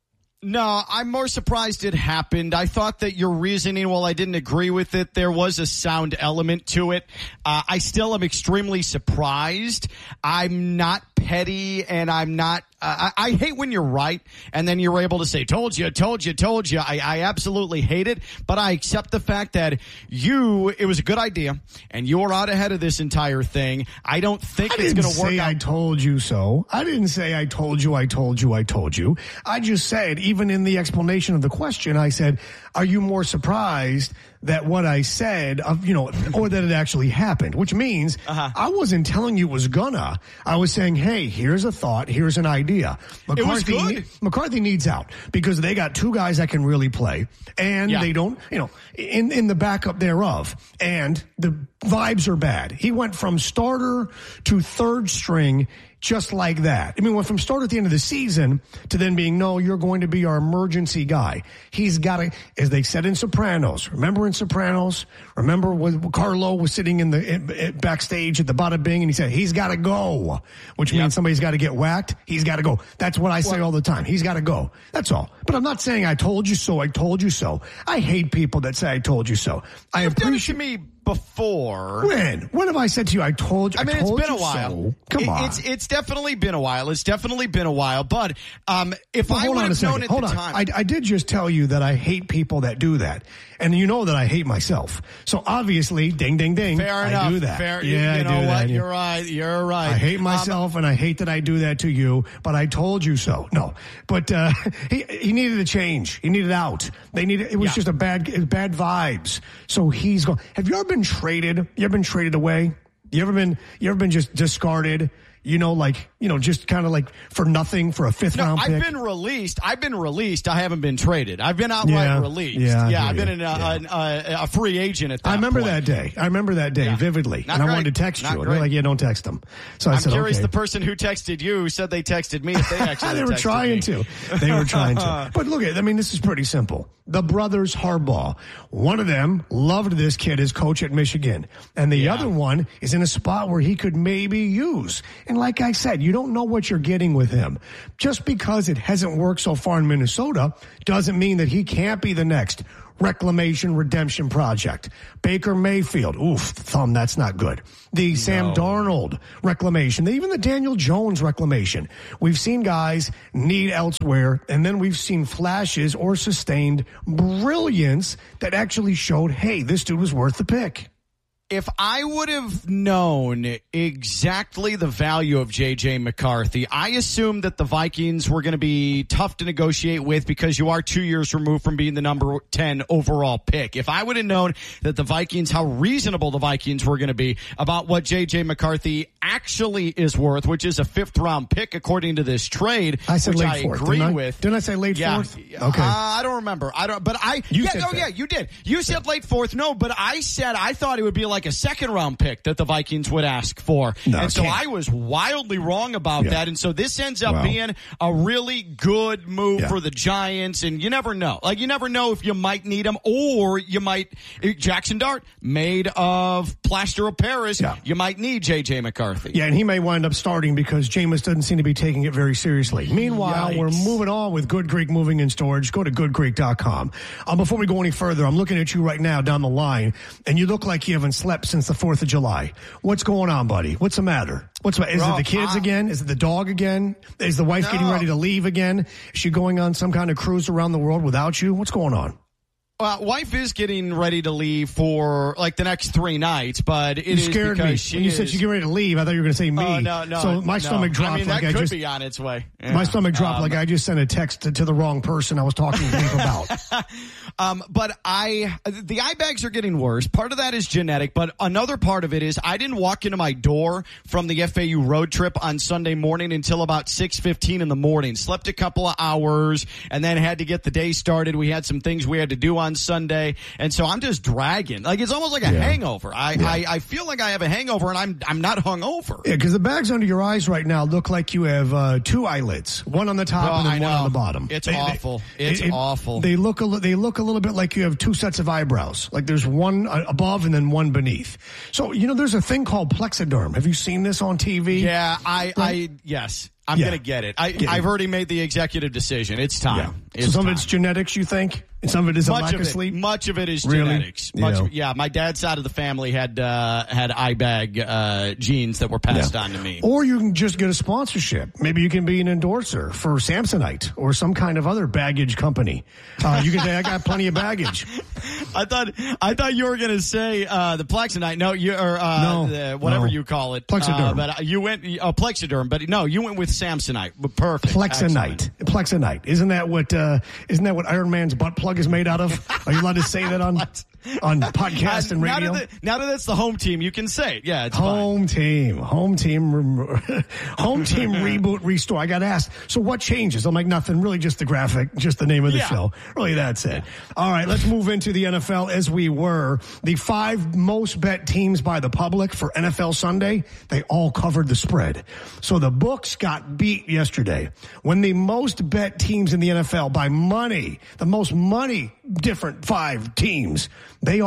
[SPEAKER 3] No, I'm more surprised it happened. I thought that your reasoning, while I didn't agree with it, there was a sound element to it. Uh, I still am extremely surprised. I'm not petty and I'm not, uh, I, I hate when you're right and then you're able to say, told you, told you, told you. I, I absolutely hate it, but I accept the fact that you, it was a good idea and you're out ahead of this entire thing. I don't think
[SPEAKER 2] I
[SPEAKER 3] it's going to work
[SPEAKER 2] say
[SPEAKER 3] out.
[SPEAKER 2] I told you so. I didn't say I told you, I told you, I told you. I just said, even in the explanation of the question, I said, are you more surprised that what I said, of you know, or that it actually happened? Which means uh-huh. I wasn't telling you it was gonna. I was saying, hey, here's a thought, here's an idea. McCarthy,
[SPEAKER 3] it was good.
[SPEAKER 2] McCarthy needs out because they got two guys that can really play, and yeah. they don't, you know, in in the backup thereof, and the vibes are bad. He went from starter to third string. Just like that. I mean, went from start at the end of the season to then being, no, you're going to be our emergency guy. He's got to, as they said in Sopranos, remember in Sopranos? Remember when Carlo was sitting in the in, in, backstage at the Bada Bing and he said, he's got to go, which yep. means somebody's got to get whacked. He's got to go. That's what I say well, all the time. He's got to go. That's all. But I'm not saying I told you so. I told you so. I hate people that say I told you so. I
[SPEAKER 3] You've
[SPEAKER 2] appreciate
[SPEAKER 3] done it to me before.
[SPEAKER 2] When? When have I said to you, I told you?
[SPEAKER 3] I mean,
[SPEAKER 2] I told
[SPEAKER 3] it's been
[SPEAKER 2] you
[SPEAKER 3] a while.
[SPEAKER 2] So. Come
[SPEAKER 3] It-
[SPEAKER 2] on.
[SPEAKER 3] It's, it's definitely been a while. It's definitely been a while. But um, if
[SPEAKER 2] Well,
[SPEAKER 3] I
[SPEAKER 2] hold
[SPEAKER 3] would
[SPEAKER 2] on a
[SPEAKER 3] have
[SPEAKER 2] second.
[SPEAKER 3] known at
[SPEAKER 2] Hold
[SPEAKER 3] the
[SPEAKER 2] on.
[SPEAKER 3] time.
[SPEAKER 2] I, I did just tell you that I hate people that do that. And you know that I hate myself. So obviously, ding, ding, ding.
[SPEAKER 3] Fair
[SPEAKER 2] I
[SPEAKER 3] enough.
[SPEAKER 2] do that.
[SPEAKER 3] Fair,
[SPEAKER 2] yeah,
[SPEAKER 3] you, you
[SPEAKER 2] I
[SPEAKER 3] know
[SPEAKER 2] do
[SPEAKER 3] what?
[SPEAKER 2] that.
[SPEAKER 3] You're right. You're right.
[SPEAKER 2] I hate myself, um, and I hate that I do that to you. But I told you so. No, but uh, he he needed a change. He needed out. They needed. It was
[SPEAKER 3] Yeah.
[SPEAKER 2] just a bad it was bad vibes. So he's going. Have you ever been traded? You ever been traded away? You ever been? You ever been just discarded? You know, like, you know, just kind of like for nothing for a fifth
[SPEAKER 3] No,
[SPEAKER 2] round pick.
[SPEAKER 3] I've been released. I've been released. I haven't been traded. I've been outright
[SPEAKER 2] Yeah,
[SPEAKER 3] released.
[SPEAKER 2] yeah, I
[SPEAKER 3] yeah
[SPEAKER 2] hear
[SPEAKER 3] I've been
[SPEAKER 2] you.
[SPEAKER 3] in a,
[SPEAKER 2] Yeah.
[SPEAKER 3] an- a, a free agent at that
[SPEAKER 2] I remember
[SPEAKER 3] point.
[SPEAKER 2] that day. I remember that day
[SPEAKER 3] Yeah.
[SPEAKER 2] vividly.
[SPEAKER 3] Not
[SPEAKER 2] and I
[SPEAKER 3] great.
[SPEAKER 2] wanted to text
[SPEAKER 3] Not
[SPEAKER 2] you. And
[SPEAKER 3] great.
[SPEAKER 2] they're like, yeah, don't text them. So I
[SPEAKER 3] I'm
[SPEAKER 2] said,
[SPEAKER 3] curious
[SPEAKER 2] okay.
[SPEAKER 3] the person who texted you said they texted me if they actually
[SPEAKER 2] they were
[SPEAKER 3] texted
[SPEAKER 2] trying
[SPEAKER 3] me.
[SPEAKER 2] to. They were trying to. But look at, I mean, this is pretty simple. The brothers Harbaugh, one of them loved this kid as coach at Michigan. And the
[SPEAKER 3] Yeah.
[SPEAKER 2] other one is in a spot where he could maybe use. And like I said, you don't know what you're getting with him. Just because it hasn't worked so far in Minnesota doesn't mean that he can't be the next reclamation redemption project. Baker Mayfield, oof, thumb, that's not good. The Sam Darnold reclamation, even the Daniel Jones reclamation. We've seen guys need elsewhere, and then we've seen flashes or sustained brilliance that actually showed, hey, this dude was worth the pick.
[SPEAKER 3] If I would have known exactly the value of J J McCarthy, I assumed that the Vikings were going to be tough to negotiate with because you are two years removed from being the number ten overall pick. If I would have known that the Vikings, how reasonable the Vikings were going to be about what J J McCarthy actually is worth, which is a fifth round pick according to this trade,
[SPEAKER 2] I said
[SPEAKER 3] which
[SPEAKER 2] late
[SPEAKER 3] I
[SPEAKER 2] fourth.
[SPEAKER 3] agree
[SPEAKER 2] Didn't I?
[SPEAKER 3] with.
[SPEAKER 2] Didn't I say late
[SPEAKER 3] yeah.
[SPEAKER 2] fourth? Okay.
[SPEAKER 3] Uh, I don't remember. I don't, but I,
[SPEAKER 2] You
[SPEAKER 3] yeah,
[SPEAKER 2] said
[SPEAKER 3] oh
[SPEAKER 2] that.
[SPEAKER 3] yeah, you did. You said late fourth. No, but I said I thought it would be like a second round pick that the Vikings would ask for.
[SPEAKER 2] No,
[SPEAKER 3] and so
[SPEAKER 2] can't.
[SPEAKER 3] I was wildly wrong about
[SPEAKER 2] Yeah.
[SPEAKER 3] that. And so this ends up
[SPEAKER 2] Wow.
[SPEAKER 3] being a really good move
[SPEAKER 2] Yeah.
[SPEAKER 3] for the Giants. And you never know. Like, you never know if you might need him or you might, Jackson Dart, made of plaster of Paris,
[SPEAKER 2] Yeah.
[SPEAKER 3] you might need J J McCarthy.
[SPEAKER 2] Yeah, and he may wind up starting because Jameis doesn't seem to be taking it very seriously. Meanwhile,
[SPEAKER 3] Yikes.
[SPEAKER 2] we're moving on with Good Creek Moving and Storage. Go to good creek dot com. Um, before we go any further, I'm looking at you right now down the line, and you look like you haven't slept since the fourth of July. What's going on, buddy? What's the matter? What's Is
[SPEAKER 3] Bro,
[SPEAKER 2] it the kids
[SPEAKER 3] I-
[SPEAKER 2] again? Is it the dog again? Is the wife
[SPEAKER 3] No.
[SPEAKER 2] getting ready to leave again? Is she going on some kind of cruise around the world without you? What's going on?
[SPEAKER 3] Well, wife is getting ready to leave for like the next three nights, but it
[SPEAKER 2] You
[SPEAKER 3] is
[SPEAKER 2] scared
[SPEAKER 3] because
[SPEAKER 2] me.
[SPEAKER 3] she
[SPEAKER 2] When you
[SPEAKER 3] is,
[SPEAKER 2] said she's getting ready to leave, I thought you were going to say me.
[SPEAKER 3] Oh, no, no.
[SPEAKER 2] So my
[SPEAKER 3] no.
[SPEAKER 2] stomach dropped
[SPEAKER 3] I mean,
[SPEAKER 2] like
[SPEAKER 3] that
[SPEAKER 2] I
[SPEAKER 3] could
[SPEAKER 2] just
[SPEAKER 3] be on its way.
[SPEAKER 2] My
[SPEAKER 3] Yeah.
[SPEAKER 2] stomach dropped
[SPEAKER 3] Um,
[SPEAKER 2] like I just sent a text to, to the wrong person I was talking to him about.
[SPEAKER 3] Um, but I, the eye bags are getting worse. Part of that is genetic, but another part of it is I didn't walk into my door from the F A U road trip on Sunday morning until about six fifteen in the morning. Slept a couple of hours and then had to get the day started. We had some things we had to do on Sunday. And so I'm just dragging. Like, it's almost like a
[SPEAKER 2] Yeah.
[SPEAKER 3] hangover. I,
[SPEAKER 2] Yeah.
[SPEAKER 3] I, I feel like I have a hangover and I'm, I'm not hungover.
[SPEAKER 2] Yeah, because the bags under your eyes right now look like you have uh, two eyelids, one on the top
[SPEAKER 3] Oh,
[SPEAKER 2] and then
[SPEAKER 3] I
[SPEAKER 2] one
[SPEAKER 3] know.
[SPEAKER 2] on the bottom.
[SPEAKER 3] It's
[SPEAKER 2] They- they-
[SPEAKER 3] awful. It's
[SPEAKER 2] it- it-
[SPEAKER 3] awful.
[SPEAKER 2] They look a li- they look a little bit like you have two sets of eyebrows. Like there's one uh, above and then one beneath. So you know, there's a thing called plexiderm. Have you seen this on T V?
[SPEAKER 3] Yeah, I, I,
[SPEAKER 2] Right?
[SPEAKER 3] yes. I'm
[SPEAKER 2] Yeah.
[SPEAKER 3] going to get it. I,
[SPEAKER 2] Yeah.
[SPEAKER 3] I've already made the executive decision. It's time.
[SPEAKER 2] Yeah.
[SPEAKER 3] It's
[SPEAKER 2] so some
[SPEAKER 3] time.
[SPEAKER 2] of it's genetics, you think, and some of it is a
[SPEAKER 3] much
[SPEAKER 2] lack
[SPEAKER 3] of
[SPEAKER 2] of
[SPEAKER 3] it,
[SPEAKER 2] sleep.
[SPEAKER 3] Much of it is
[SPEAKER 2] Really?
[SPEAKER 3] genetics. Much,
[SPEAKER 2] Yeah.
[SPEAKER 3] yeah, my dad's side of the family had uh, had eye bag uh, genes that were passed
[SPEAKER 2] Yeah.
[SPEAKER 3] on to me.
[SPEAKER 2] Or you can just get a sponsorship. Maybe you can be an endorser for Samsonite or some kind of other baggage company. Uh, you can say, I got plenty of baggage.
[SPEAKER 3] I thought I thought you were going to say uh, the Plexinite. No, you or uh,
[SPEAKER 2] No,
[SPEAKER 3] the, whatever
[SPEAKER 2] no.
[SPEAKER 3] you call it.
[SPEAKER 2] Plexiderm.
[SPEAKER 3] Uh, but you went uh, Plexiderm. But no, you went with Samsonite. Perfect.
[SPEAKER 2] Plexinite. Plexinite. Isn't that what, uh, isn't that what Iron Man's butt plug is made out of? Are you allowed to say that on, on podcast and
[SPEAKER 3] Uh,
[SPEAKER 2] radio?
[SPEAKER 3] Now that, the, now that it's the home team, you can say it. Yeah, it's
[SPEAKER 2] Home team, home team, rem- home team reboot, restore. I got asked, so what changes? I'm like, nothing, really just the graphic, just the name of the
[SPEAKER 3] Yeah.
[SPEAKER 2] show. Really, that's it. All right, let's move into the N F L as we were. The five most bet teams by the public for N F L Sunday, they all covered the spread. So the books got beat yesterday. When the most bet teams in the N F L by money, the most money different five teams, they all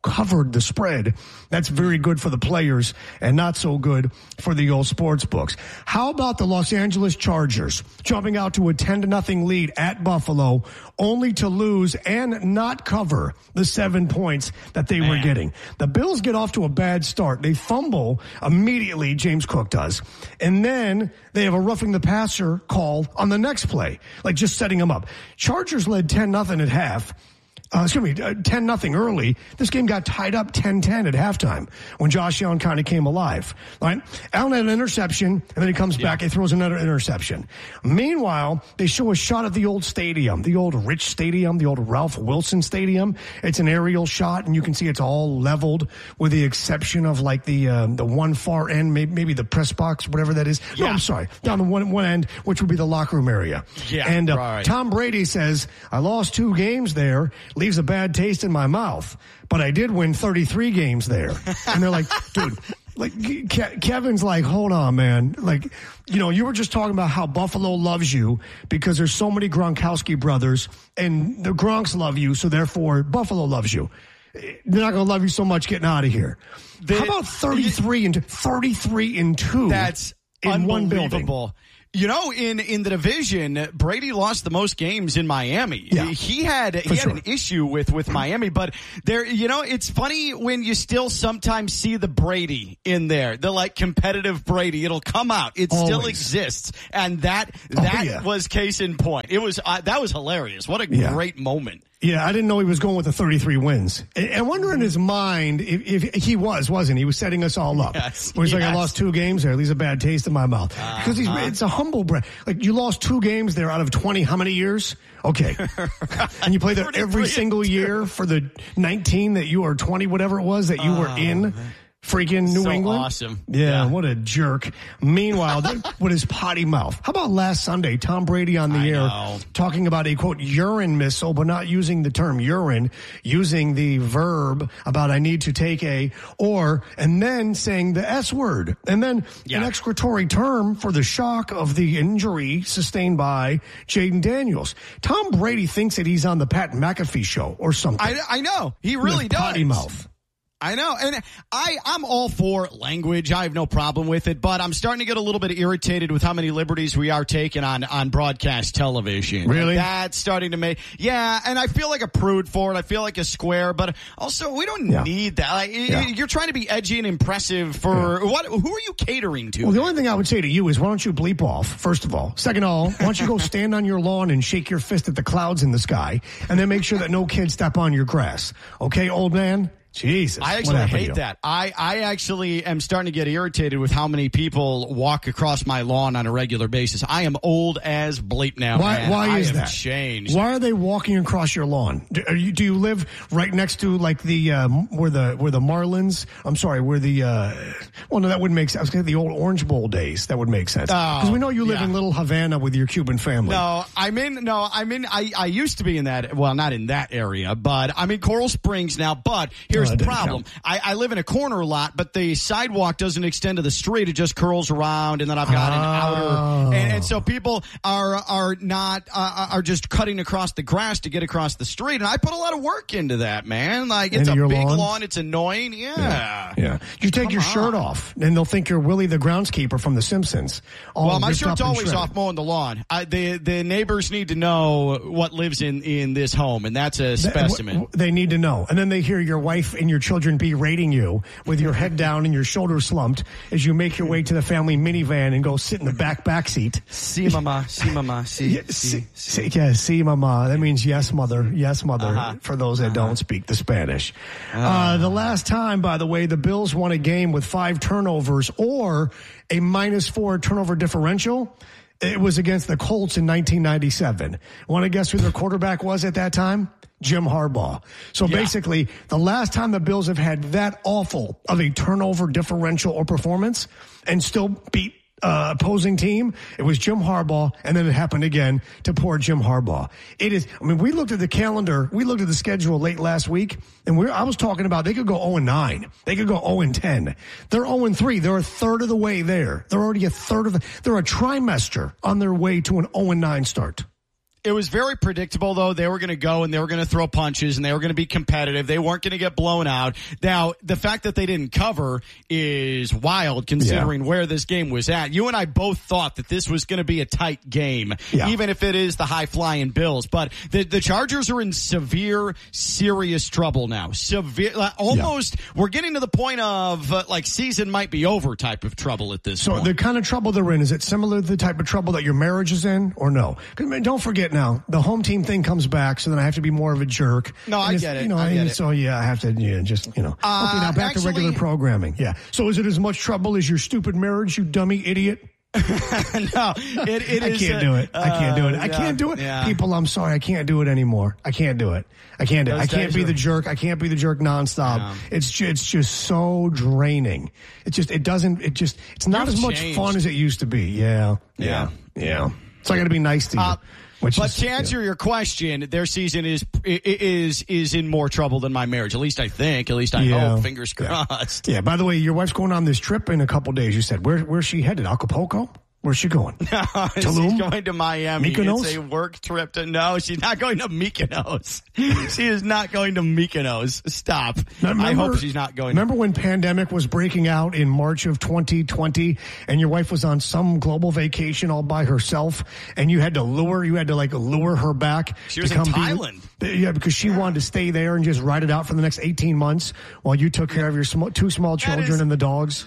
[SPEAKER 2] covered the spread. That's very good for the players and not so good for the old sports books. How about the Los Angeles Chargers jumping out to a ten to nothing lead at Buffalo, only to lose and not cover the seven points that they Man. were getting? The Bills get off to a bad start. They fumble immediately, James Cook does. And then they have a roughing the passer call on the next play, like just setting them up. Chargers led ten nothing at half. Uh, excuse me, uh, ten nothing early. This game got tied up ten ten at halftime when Josh Allen kind of came alive. Right? Allen had an interception, and then he comes yeah. back and throws another interception. Meanwhile, they show a shot of the old stadium, the old Rich Stadium, the old Ralph Wilson Stadium. It's an aerial shot, and you can see it's all leveled with the exception of like the uh, the one far end, maybe, maybe the press box, whatever that is. Yeah. No, I'm sorry, down the one, one end, which would be the locker room area.
[SPEAKER 3] Yeah,
[SPEAKER 2] and uh,
[SPEAKER 3] right.
[SPEAKER 2] Tom Brady says, I lost two games there. Leaves a bad taste in my mouth, but I did win thirty-three games there. And they're like, dude, like Ke- Kevin's like, hold on, man. Like, you know, you were just talking about how Buffalo loves you because there's so many Gronkowski brothers and the Gronks love you. So therefore Buffalo loves you. They're not going to love you so much getting out of here. The, how about thirty-three and thirty-three and two?
[SPEAKER 3] That's
[SPEAKER 2] in one building.
[SPEAKER 3] You know, in, in the division, Brady lost the most games in Miami.
[SPEAKER 2] Yeah,
[SPEAKER 3] he had he
[SPEAKER 2] sure.
[SPEAKER 3] had an issue with, with Miami, but there, you know, it's funny when you still sometimes see the Brady in there, the like competitive Brady. It'll come out. It
[SPEAKER 2] Always.
[SPEAKER 3] still exists, and that that
[SPEAKER 2] oh, yeah.
[SPEAKER 3] was case in point. It was uh, that was hilarious. What a
[SPEAKER 2] yeah.
[SPEAKER 3] great moment.
[SPEAKER 2] Yeah, I didn't know he was going with the thirty-three wins. I wonder in his mind if, if he was, wasn't he? He was setting us all up.
[SPEAKER 3] Yes,
[SPEAKER 2] Where he's
[SPEAKER 3] yes.
[SPEAKER 2] like, I lost two games there. Leaves a bad taste in my mouth.
[SPEAKER 3] Uh-huh.
[SPEAKER 2] Because he's, it's a humble brand. Like, you lost two games there out of twenty, how many years? Okay. And you played there every single year for the nineteen that you or twenty, whatever it was, that you oh, were in. Man. Freaking New
[SPEAKER 3] so
[SPEAKER 2] England.
[SPEAKER 3] Awesome.
[SPEAKER 2] Yeah, yeah, what a jerk. Meanwhile, with his potty mouth. How about last Sunday, Tom Brady on the
[SPEAKER 3] I
[SPEAKER 2] air
[SPEAKER 3] know.
[SPEAKER 2] talking about a, quote, urine missile, but not using the term urine, using the verb about I need to take a, or, and then saying the S word. And then yeah. an excretory term for the shock of the injury sustained by Jaden Daniels. Tom Brady thinks that he's on the Pat McAfee show or something.
[SPEAKER 3] I, I know. He really does.
[SPEAKER 2] Potty mouth.
[SPEAKER 3] I know, and I, I'm all for language. I have no problem with it, but I'm starting to get a little bit irritated with how many liberties we are taking on, on broadcast television.
[SPEAKER 2] Really?
[SPEAKER 3] That's starting to make, yeah, and I feel like a prude for it. I feel like a square, but also we don't yeah. need that. Like, yeah. You're trying to be edgy and impressive for, yeah. what? Who are you catering to?
[SPEAKER 2] Well, the only thing I would say to you is why don't you bleep off, first of all. Second of all, why don't you go stand on your lawn and shake your fist at the clouds in the sky, and then make sure that no kids step on your grass. Okay, old man? Jesus.
[SPEAKER 3] I actually hate that. I, I actually am starting to get irritated with how many people walk across my lawn on a regular basis. I am old as bleep now.
[SPEAKER 2] Why,
[SPEAKER 3] man.
[SPEAKER 2] why
[SPEAKER 3] I
[SPEAKER 2] is
[SPEAKER 3] have
[SPEAKER 2] that?
[SPEAKER 3] Changed.
[SPEAKER 2] Why are they walking across your lawn? Do, are you, do you live right next to like the, uh, where the, where the Marlins, I'm sorry, where the, uh, well, no, that wouldn't make sense. I was going to the old Orange Bowl days. That would make sense. Because
[SPEAKER 3] oh,
[SPEAKER 2] we know you live
[SPEAKER 3] yeah.
[SPEAKER 2] in Little Havana with your Cuban family.
[SPEAKER 3] No, I'm in, no, I'm in, I, I used to be in that, well, not in that area, but I'm in Coral Springs now. But here's
[SPEAKER 2] oh,
[SPEAKER 3] the problem. I, I live in a corner lot, but the sidewalk doesn't extend to the street. It just curls around, and then I've got
[SPEAKER 2] oh.
[SPEAKER 3] an outer. And, and so people are are not uh, are just cutting across the grass to get across the street. And I put a lot of work into that, man. Like, it's
[SPEAKER 2] into
[SPEAKER 3] a big
[SPEAKER 2] lawn?
[SPEAKER 3] lawn. It's annoying. Yeah.
[SPEAKER 2] Yeah. yeah. You take
[SPEAKER 3] Come
[SPEAKER 2] your
[SPEAKER 3] on.
[SPEAKER 2] shirt off, and they'll think you're Willie the groundskeeper from The Simpsons. All
[SPEAKER 3] Well, my
[SPEAKER 2] ripped
[SPEAKER 3] shirt's
[SPEAKER 2] up and
[SPEAKER 3] always
[SPEAKER 2] shredded.
[SPEAKER 3] off mowing the lawn. I, the the neighbors need to know what lives in, in this home, and that's a specimen.
[SPEAKER 2] They, they need to know. And then they hear your wife and your children berating you with your head down and your shoulders slumped as you make your way to the family minivan and go sit in the back back seat.
[SPEAKER 3] See, mama. See, mama. See,
[SPEAKER 2] yeah, see, see, yeah, see, mama. That means yes, mother. Yes, mother,
[SPEAKER 3] uh-huh.
[SPEAKER 2] for those that
[SPEAKER 3] uh-huh.
[SPEAKER 2] don't speak the Spanish.
[SPEAKER 3] Uh.
[SPEAKER 2] Uh, the last time, by the way, the Bills won a game with five turnovers or a minus four turnover differential, it was against the Colts in nineteen ninety-seven. Want to guess who their quarterback was at that time? Jim Harbaugh. So yeah. basically, the last time the Bills have had that awful of a turnover differential or performance and still beat uh, opposing team, it was Jim Harbaugh, and then it happened again to poor Jim Harbaugh. It is, I mean, we looked at the calendar, we looked at the schedule late last week, and we're, I was talking about they could go oh and nine. They could go oh and ten. They're oh and three. They're a third of the way there. They're already a third of the, they're a trimester on their way to an oh and nine start.
[SPEAKER 3] It was very predictable, though. They were going to go and they were going to throw punches and they were going to be competitive. They weren't going to get blown out. Now, the fact that they didn't cover is wild considering yeah. where this game was at. You and I both thought that this was going to be a tight game, yeah. even if it is the high-flying Bills. But the, the Chargers are in severe, serious trouble now. Severe, almost, yeah. we're getting to the point of, uh, like, season might be over type of trouble at this
[SPEAKER 2] so
[SPEAKER 3] point.
[SPEAKER 2] So the kind of trouble they're in, is it similar to the type of trouble that your marriage is in, or no? Don't forget now, the home team thing comes back, so then I have to be more of a jerk.
[SPEAKER 3] No, I get it.
[SPEAKER 2] You know,
[SPEAKER 3] I get
[SPEAKER 2] it. So yeah, I have to, yeah, just, you know.
[SPEAKER 3] Uh,
[SPEAKER 2] okay, now back
[SPEAKER 3] actually,
[SPEAKER 2] to regular programming. Yeah. So is it as much trouble as your stupid marriage, you dummy idiot?
[SPEAKER 3] no, it, it
[SPEAKER 2] I
[SPEAKER 3] is.
[SPEAKER 2] can't do it. I can't do it. I
[SPEAKER 3] yeah,
[SPEAKER 2] can't do it.
[SPEAKER 3] Yeah.
[SPEAKER 2] People, I'm sorry. I can't do it anymore. I can't do it. I can't do it.
[SPEAKER 3] Those
[SPEAKER 2] I can't be
[SPEAKER 3] are...
[SPEAKER 2] the jerk. I can't be the jerk nonstop. Yeah. It's just, it's just so draining. It just, it doesn't, it just, it's not
[SPEAKER 3] You've
[SPEAKER 2] as much
[SPEAKER 3] changed.
[SPEAKER 2] fun as it used to be. Yeah. Yeah. Yeah. yeah. So I got to be nice to you. Uh,
[SPEAKER 3] Which but
[SPEAKER 2] is,
[SPEAKER 3] to answer yeah. your question, their season is is is in more trouble than my marriage. At least I think. At least I yeah. hope. Fingers crossed.
[SPEAKER 2] Yeah. yeah. By the way, your wife's going on this trip in a couple days. You said where where's she headed? Acapulco? Where's she going?
[SPEAKER 3] No,
[SPEAKER 2] Tulum?
[SPEAKER 3] She's going to Miami.
[SPEAKER 2] Mykonos?
[SPEAKER 3] It's a work trip to, no, she's not going to Mykonos. She is not going to Mykonos. Stop. Remember, I hope she's not going.
[SPEAKER 2] Remember when pandemic was breaking out in March of twenty twenty and your wife was on some global vacation all by herself and you had to lure, you had to like lure her back.
[SPEAKER 3] She was
[SPEAKER 2] to
[SPEAKER 3] in
[SPEAKER 2] come
[SPEAKER 3] Thailand.
[SPEAKER 2] Be, yeah, because she wanted to stay there and just ride it out for the next eighteen months while you took care of your sm- two small children is- and the dogs.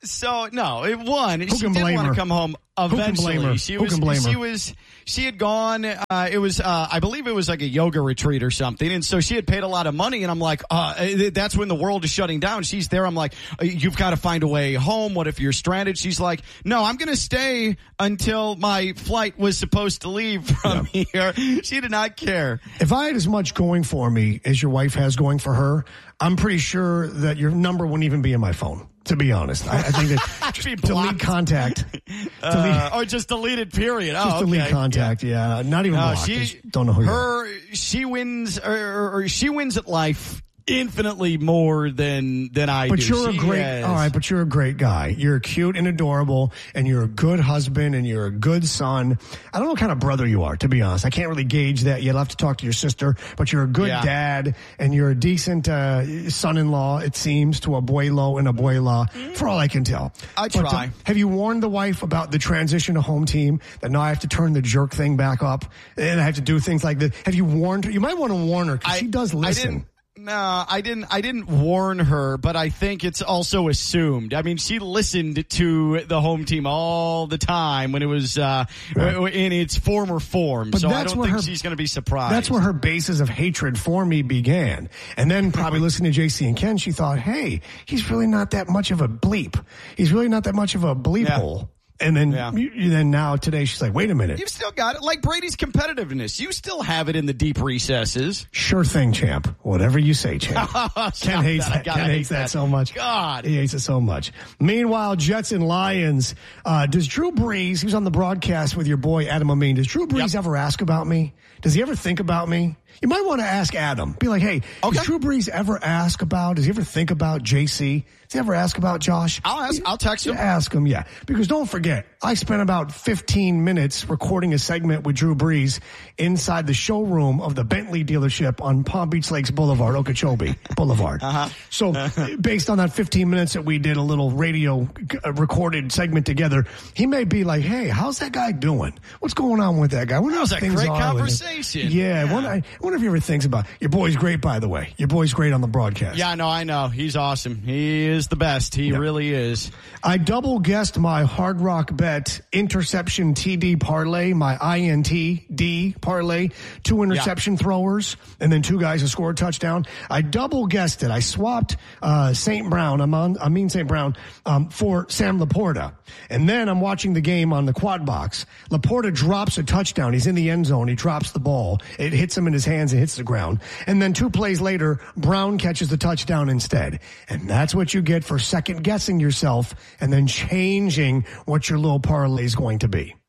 [SPEAKER 3] So no, it won.
[SPEAKER 2] Who
[SPEAKER 3] she
[SPEAKER 2] can
[SPEAKER 3] did
[SPEAKER 2] blame
[SPEAKER 3] want
[SPEAKER 2] her?
[SPEAKER 3] to come home eventually.
[SPEAKER 2] Who can blame her?
[SPEAKER 3] She
[SPEAKER 2] Who
[SPEAKER 3] was,
[SPEAKER 2] can blame her?
[SPEAKER 3] She was. She had gone. Uh, it was. Uh, I believe it was like a yoga retreat or something. And so she had paid a lot of money. And I'm like, uh, that's when the world is shutting down. She's there. I'm like, you've got to find a way home. What if you're stranded? She's like, no, I'm going to stay until my flight was supposed to leave from yeah. here. She did not care.
[SPEAKER 2] If I had as much going for me as your wife has going for her, I'm pretty sure that your number wouldn't even be in my phone. To be honest, I, I think that just delete contact,
[SPEAKER 3] uh,
[SPEAKER 2] delete,
[SPEAKER 3] or just deleted. Period.
[SPEAKER 2] Just
[SPEAKER 3] oh,
[SPEAKER 2] delete
[SPEAKER 3] okay.
[SPEAKER 2] contact. Yeah, yeah not even
[SPEAKER 3] no,
[SPEAKER 2] block.
[SPEAKER 3] She
[SPEAKER 2] just don't know who
[SPEAKER 3] her.
[SPEAKER 2] You are.
[SPEAKER 3] She wins, or, or she wins at life infinitely more than than I
[SPEAKER 2] but
[SPEAKER 3] do.
[SPEAKER 2] But you're
[SPEAKER 3] she
[SPEAKER 2] a great,
[SPEAKER 3] is.
[SPEAKER 2] all right. But you're a great guy. You're cute and adorable, and you're a good husband, and you're a good son. I don't know what kind of brother you are, to be honest. I can't really gauge that yet. I'll have to talk to your sister. But you're a good
[SPEAKER 3] yeah.
[SPEAKER 2] dad, and you're a decent uh, son-in-law. It seems to abuelo and abuela, mm-hmm. for all I can tell.
[SPEAKER 3] I
[SPEAKER 2] but,
[SPEAKER 3] try.
[SPEAKER 2] Uh, have you warned the wife about the transition to home team? That now I have to turn the jerk thing back up, and I have to do things like this. Have you warned her? You might want to warn her because she does listen.
[SPEAKER 3] No, I didn't. I didn't warn her, but I think it's also assumed. I mean, she listened to the home team all the time when it was uh, right. in its former form.
[SPEAKER 2] But
[SPEAKER 3] so I don't think
[SPEAKER 2] her,
[SPEAKER 3] she's going to be surprised.
[SPEAKER 2] That's where her basis of hatred for me began. And then probably listening to J C and Ken, she thought, "Hey, he's really not that much of a bleep. He's really not that much of a bleep
[SPEAKER 3] yeah.
[SPEAKER 2] hole." And then,
[SPEAKER 3] yeah.
[SPEAKER 2] you, then now today she's like, wait a minute.
[SPEAKER 3] You've still got it. Like Brady's competitiveness. You still have it in the deep recesses.
[SPEAKER 2] Sure thing, champ. Whatever you say, champ. Ken hates that.
[SPEAKER 3] that.
[SPEAKER 2] Ken hates that. that so much.
[SPEAKER 3] God.
[SPEAKER 2] He hates it so much. Meanwhile, Jets and Lions. Uh, does Drew Brees, he was on the broadcast with your boy Adam Amin. Does Drew Brees yep. ever ask about me? Does he ever think about me? You might want to ask Adam. Be like, hey, okay. does Drew Brees ever ask about, does he ever think about J C? Does he ever ask about Josh?
[SPEAKER 3] I'll ask, I'll text him.
[SPEAKER 2] Ask him, yeah. Because don't forget, I spent about fifteen minutes recording a segment with Drew Brees inside the showroom of the Bentley dealership on Palm Beach Lakes Boulevard, Okeechobee Boulevard.
[SPEAKER 3] Uh-huh.
[SPEAKER 2] So based on that fifteen minutes that we did a little radio uh, recorded segment together, he may be like, hey, how's that guy doing? What's going on with that guy? What
[SPEAKER 3] that was a
[SPEAKER 2] things
[SPEAKER 3] great
[SPEAKER 2] are
[SPEAKER 3] conversation.
[SPEAKER 2] Yeah.
[SPEAKER 3] yeah.
[SPEAKER 2] I wonder, I wonder if he ever thinks about, your boy's great, by the way. Your boy's great on the broadcast.
[SPEAKER 3] Yeah, no, I know. He's awesome. He is the best. He yeah. really is.
[SPEAKER 2] I double guessed my Hard Rock Bet interception T D parlay, my I N T D parlay, two interception yeah. throwers, and then two guys who scored a touchdown. I double guessed it. I swapped uh, Saint Brown, I'm on, I mean Saint Brown, um, for Sam Laporta. And then I'm watching the game on the quad box. Laporta drops a touchdown. He's in the end zone. He drops the ball. It hits him in his hands and hits the ground. And then two plays later, Brown catches the touchdown instead. And that's what you get for second guessing yourself and then changing what your little parlay is going to be.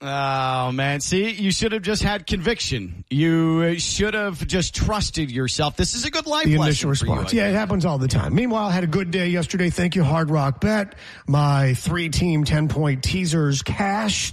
[SPEAKER 3] Oh, man. See, you should have just had conviction. You should have just trusted yourself. This is a good life
[SPEAKER 2] the
[SPEAKER 3] lesson
[SPEAKER 2] initial response.
[SPEAKER 3] For you,
[SPEAKER 2] yeah, it happens all the time. Meanwhile, I had a good day yesterday. Thank you, Hard Rock Bet. My three-team ten-point teasers cashed.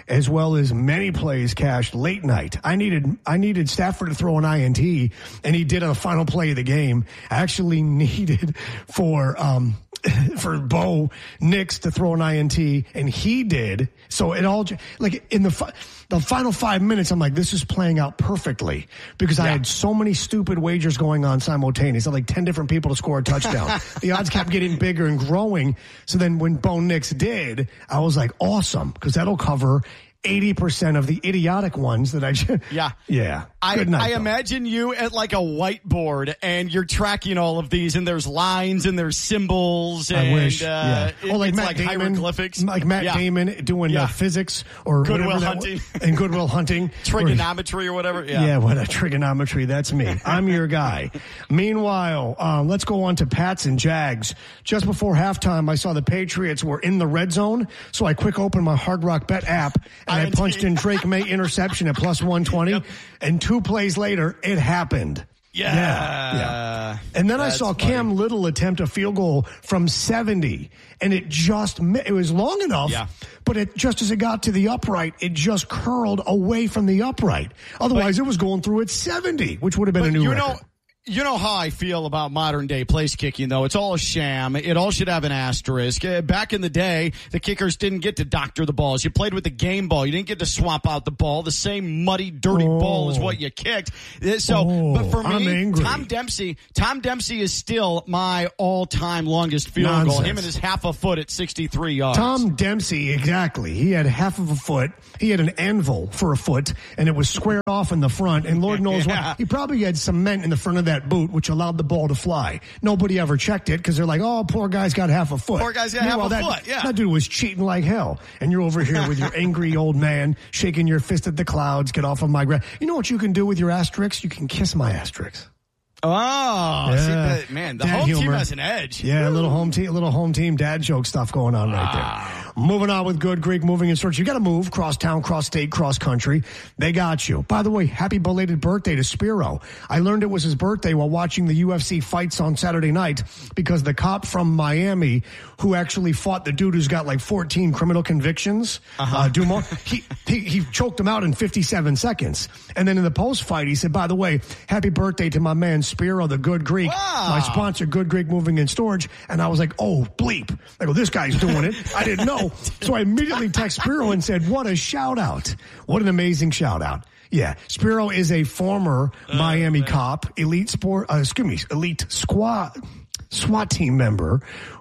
[SPEAKER 2] as well as many plays cashed late night. I needed I needed Stafford to throw an I N T, and he did on the final play of the game. I actually needed for um, for Bo Nix to throw an I N T, and he did. So it all like in the fi- the final five minutes, I'm like, this is playing out perfectly because yeah. I had so many stupid wagers going on simultaneously. I had like ten different people to score a touchdown. The odds kept getting bigger and growing. So then when Bo Nix did, I was like, awesome, because that'll cover eighty percent of the idiotic ones that I just,
[SPEAKER 3] yeah.
[SPEAKER 2] Yeah.
[SPEAKER 3] I,
[SPEAKER 2] Good night,
[SPEAKER 3] I
[SPEAKER 2] though.
[SPEAKER 3] imagine you at like a whiteboard and you're tracking all of these and there's lines and there's symbols and
[SPEAKER 2] I wish.
[SPEAKER 3] Uh,
[SPEAKER 2] yeah.
[SPEAKER 3] it,
[SPEAKER 2] Or like
[SPEAKER 3] it's
[SPEAKER 2] Matt
[SPEAKER 3] like
[SPEAKER 2] Damon,
[SPEAKER 3] hieroglyphics.
[SPEAKER 2] like Matt
[SPEAKER 3] yeah.
[SPEAKER 2] Damon doing
[SPEAKER 3] yeah.
[SPEAKER 2] uh, physics or
[SPEAKER 3] Goodwill
[SPEAKER 2] whatever
[SPEAKER 3] Hunting.
[SPEAKER 2] That, and Goodwill Hunting.
[SPEAKER 3] Trigonometry or whatever. Yeah.
[SPEAKER 2] Yeah, what a trigonometry. That's me. I'm your guy. Meanwhile, um, let's go on to Pats and Jags. Just before halftime, I saw the Patriots were in the red zone, so I quick opened my Hard Rock Bet app and I, I punched in Drake May interception at plus one twenty, yep. and two plays later, it happened.
[SPEAKER 3] Yeah.
[SPEAKER 2] yeah. yeah. And then
[SPEAKER 3] That's
[SPEAKER 2] I saw
[SPEAKER 3] funny.
[SPEAKER 2] Cam Little attempt a field goal from seventy, and it just, it was long enough,
[SPEAKER 3] yeah.
[SPEAKER 2] but it just as it got to the upright, it just curled away from the upright. Otherwise, but, it was going through at seventy, which would have been a new
[SPEAKER 3] you
[SPEAKER 2] record.
[SPEAKER 3] Know, You know how I feel about modern day place kicking, though. It's all a sham. It all should have an asterisk. Back in the day, the kickers didn't get to doctor the balls. You played with the game ball. You didn't get to swap out the ball. The same muddy, dirty oh. ball is what you kicked. So,
[SPEAKER 2] oh,
[SPEAKER 3] but for me,
[SPEAKER 2] I'm
[SPEAKER 3] Tom Dempsey, Tom Dempsey is still my all-time longest field
[SPEAKER 2] Nonsense.
[SPEAKER 3] goal. Him and his half a foot at sixty-three yards.
[SPEAKER 2] Tom Dempsey, exactly. He had half of a foot. He had an anvil for a foot, and it was squared off in the front. And Lord knows
[SPEAKER 3] yeah.
[SPEAKER 2] what. He probably had cement in the front of that boot, which allowed the ball to fly. Nobody ever checked it because they're like, oh, poor guy's got half a foot.
[SPEAKER 3] Poor guy's got
[SPEAKER 2] Meanwhile,
[SPEAKER 3] half a
[SPEAKER 2] that,
[SPEAKER 3] foot, yeah.
[SPEAKER 2] That dude was cheating like hell. And you're over here with your angry old man shaking your fist at the clouds. Get off of my ground. You know what you can do with your asterisks? You can kiss my asterisks.
[SPEAKER 3] Oh,
[SPEAKER 2] yeah.
[SPEAKER 3] see that, man, the
[SPEAKER 2] dad
[SPEAKER 3] home
[SPEAKER 2] humor.
[SPEAKER 3] team has an edge.
[SPEAKER 2] Yeah, a
[SPEAKER 3] Woo.
[SPEAKER 2] little home team, little home team dad joke stuff going on right
[SPEAKER 3] wow.
[SPEAKER 2] there. Moving on with Good Greek Moving and Storage. You got to move cross town, cross state, cross country. They got you. By the way, happy belated birthday to Spiro. I learned it was his birthday while watching the U F C fights on Saturday night because the cop from Miami who actually fought the dude who's got like fourteen criminal convictions, uh-huh. uh, Dumont, he, he, he choked him out in fifty-seven seconds. And then in the post fight, he said, by the way, happy birthday to my man Spiro, the Good Greek,
[SPEAKER 3] wow.
[SPEAKER 2] my sponsor, Good Greek Moving and Storage. And I was like, oh, bleep. I go, this guy's doing it. I didn't know. So I immediately text Spiro and said, what a shout out. What an amazing shout out. Yeah. Spiro is a former uh, Miami man. cop, elite sport, uh, excuse me, elite squad, SWAT team member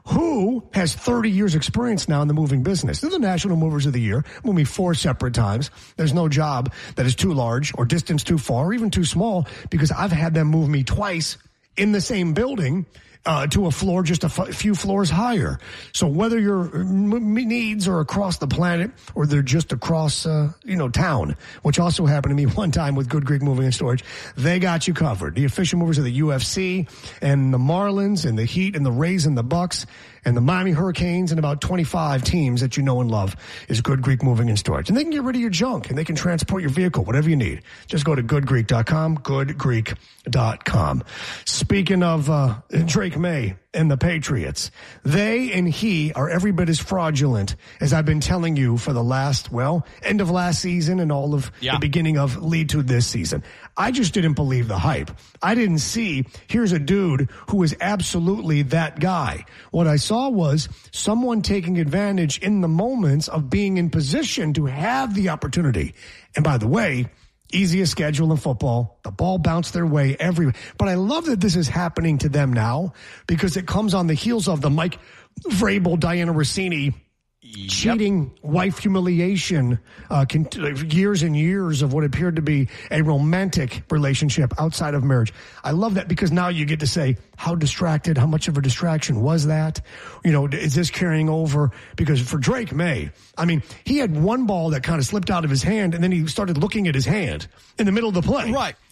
[SPEAKER 2] who has thirty years experience now in the moving business. They're the National Movers of the Year. Moved me four separate times. There's no job that is too large or distance too far or even too small because I've had them move me twice in the same building. Uh, to a floor just a f- few floors higher. So whether your m- needs are across the planet or they're just across, uh, you know, town, which also happened to me one time with Good Greek Moving and Storage, they got you covered. The official movers of the U F C and the Marlins and the Heat and the Rays and the Bucks and the Miami Hurricanes and about twenty-five teams that you know and love is Good Greek Moving and Storage. And they can get rid of your junk and they can transport your vehicle, whatever you need. Just go to good greek dot com, good greek dot com. Speaking of uh, Drake May and the Patriots, they and he are every bit as fraudulent as I've been telling you for the last, well, end of last season and all of yeah. the beginning of lead to this season. I just didn't believe the hype. I didn't see, here's a dude who is absolutely that guy. What I saw was someone taking advantage in the moments of being in position to have the opportunity. And by the way, easiest schedule in football. The ball bounced their way everywhere. But I love that this is happening to them now because it comes on the heels of the Mike Vrabel, Diana Rossini cheating, yep. wife humiliation, uh, con- years and years of what appeared to be a romantic relationship outside of marriage. I love that because now you get to say, how distracted, how much of a distraction was that? You know, is this carrying over? Because for Drake May, I mean, he had one ball that kind of slipped out of his hand and then he started looking at his hand in the middle of the play.
[SPEAKER 3] Right.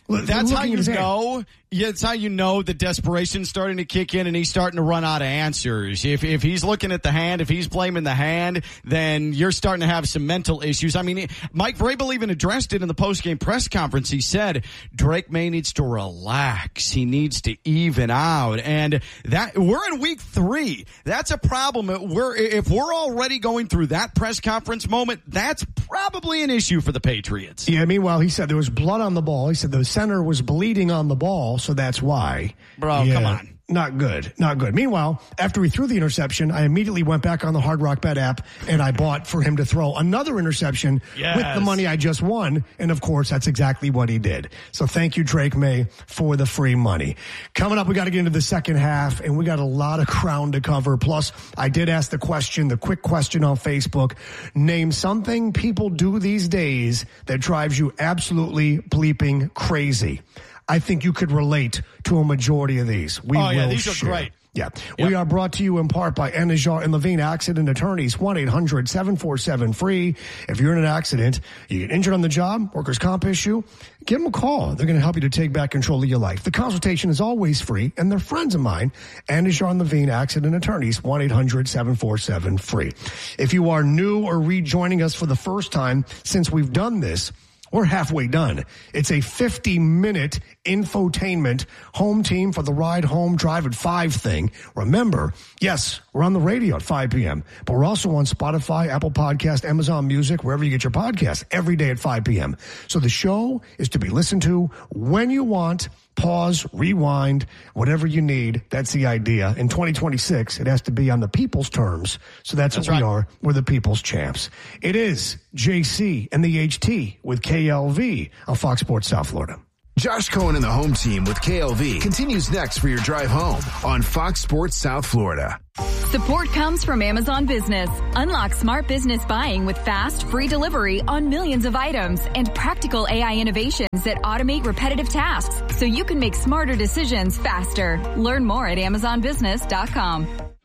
[SPEAKER 3] That's how
[SPEAKER 2] looking
[SPEAKER 3] you
[SPEAKER 2] at his hand.
[SPEAKER 3] know. Yeah, it's how you know the desperation's starting to kick in and he's starting to run out of answers. If if he's looking at the hand, if he's blaming the hand, then you're starting to have some mental issues. I mean, Mike Vrabel even addressed it in the postgame press conference. He said Drake May needs to relax. He needs to even out. And that we're in week three. That's a problem. We're if we're already going through that press conference moment, that's probably an issue for the Patriots.
[SPEAKER 2] Yeah, meanwhile, he said there was blood on the ball. He said the center was bleeding on the ball, so that's why.
[SPEAKER 3] Bro,
[SPEAKER 2] yeah,
[SPEAKER 3] come on.
[SPEAKER 2] Not good. Not good. Meanwhile, after he threw the interception, I immediately went back on the Hard Rock Bet app and I bought for him to throw another interception
[SPEAKER 3] yes.
[SPEAKER 2] with the money I just won. And of course, that's exactly what he did. So thank you, Drake May, for the free money. Coming up, we got to get into the second half and we got a lot of ground to cover. Plus, I did ask the question, the quick question on Facebook. Name something people do these days that drives you absolutely bleeping crazy. I think you could relate to a majority of these. We
[SPEAKER 3] oh,
[SPEAKER 2] will
[SPEAKER 3] yeah, these
[SPEAKER 2] share.
[SPEAKER 3] are great.
[SPEAKER 2] Yeah.
[SPEAKER 3] Yep.
[SPEAKER 2] We are brought to you in part by Anajar and Levine Accident Attorneys, one eight hundred seven four seven free. If you're in an accident, you get injured on the job, workers' comp issue, give them a call. They're going to help you to take back control of your life. The consultation is always free, and they're friends of mine. Anajar and Levine Accident Attorneys, one eight hundred seven four seven free. If you are new or rejoining us for the first time since we've done this, we're halfway done. It's a fifty-minute infotainment home team for the ride home drive at five thing. Remember, yes, we're on the radio at five p.m., but we're also on Spotify, Apple Podcast, Amazon Music, wherever you get your podcasts, every day at five p.m. So the show is to be listened to when you want. Pause, rewind, whatever you need. That's the idea. In twenty twenty-six, it has to be on the people's terms. So that's, that's what right. we are. We're the people's champs. It is J C and the H T with K L V on Fox Sports South Florida.
[SPEAKER 22] Josh Cohen and the home team with K L V continues next for your drive home on Fox Sports South Florida.
[SPEAKER 4] Support comes from Amazon Business. Unlock smart business buying with fast, free delivery on millions of items and practical A I innovations that automate repetitive tasks so you can make smarter decisions faster. Learn more at amazon business dot com.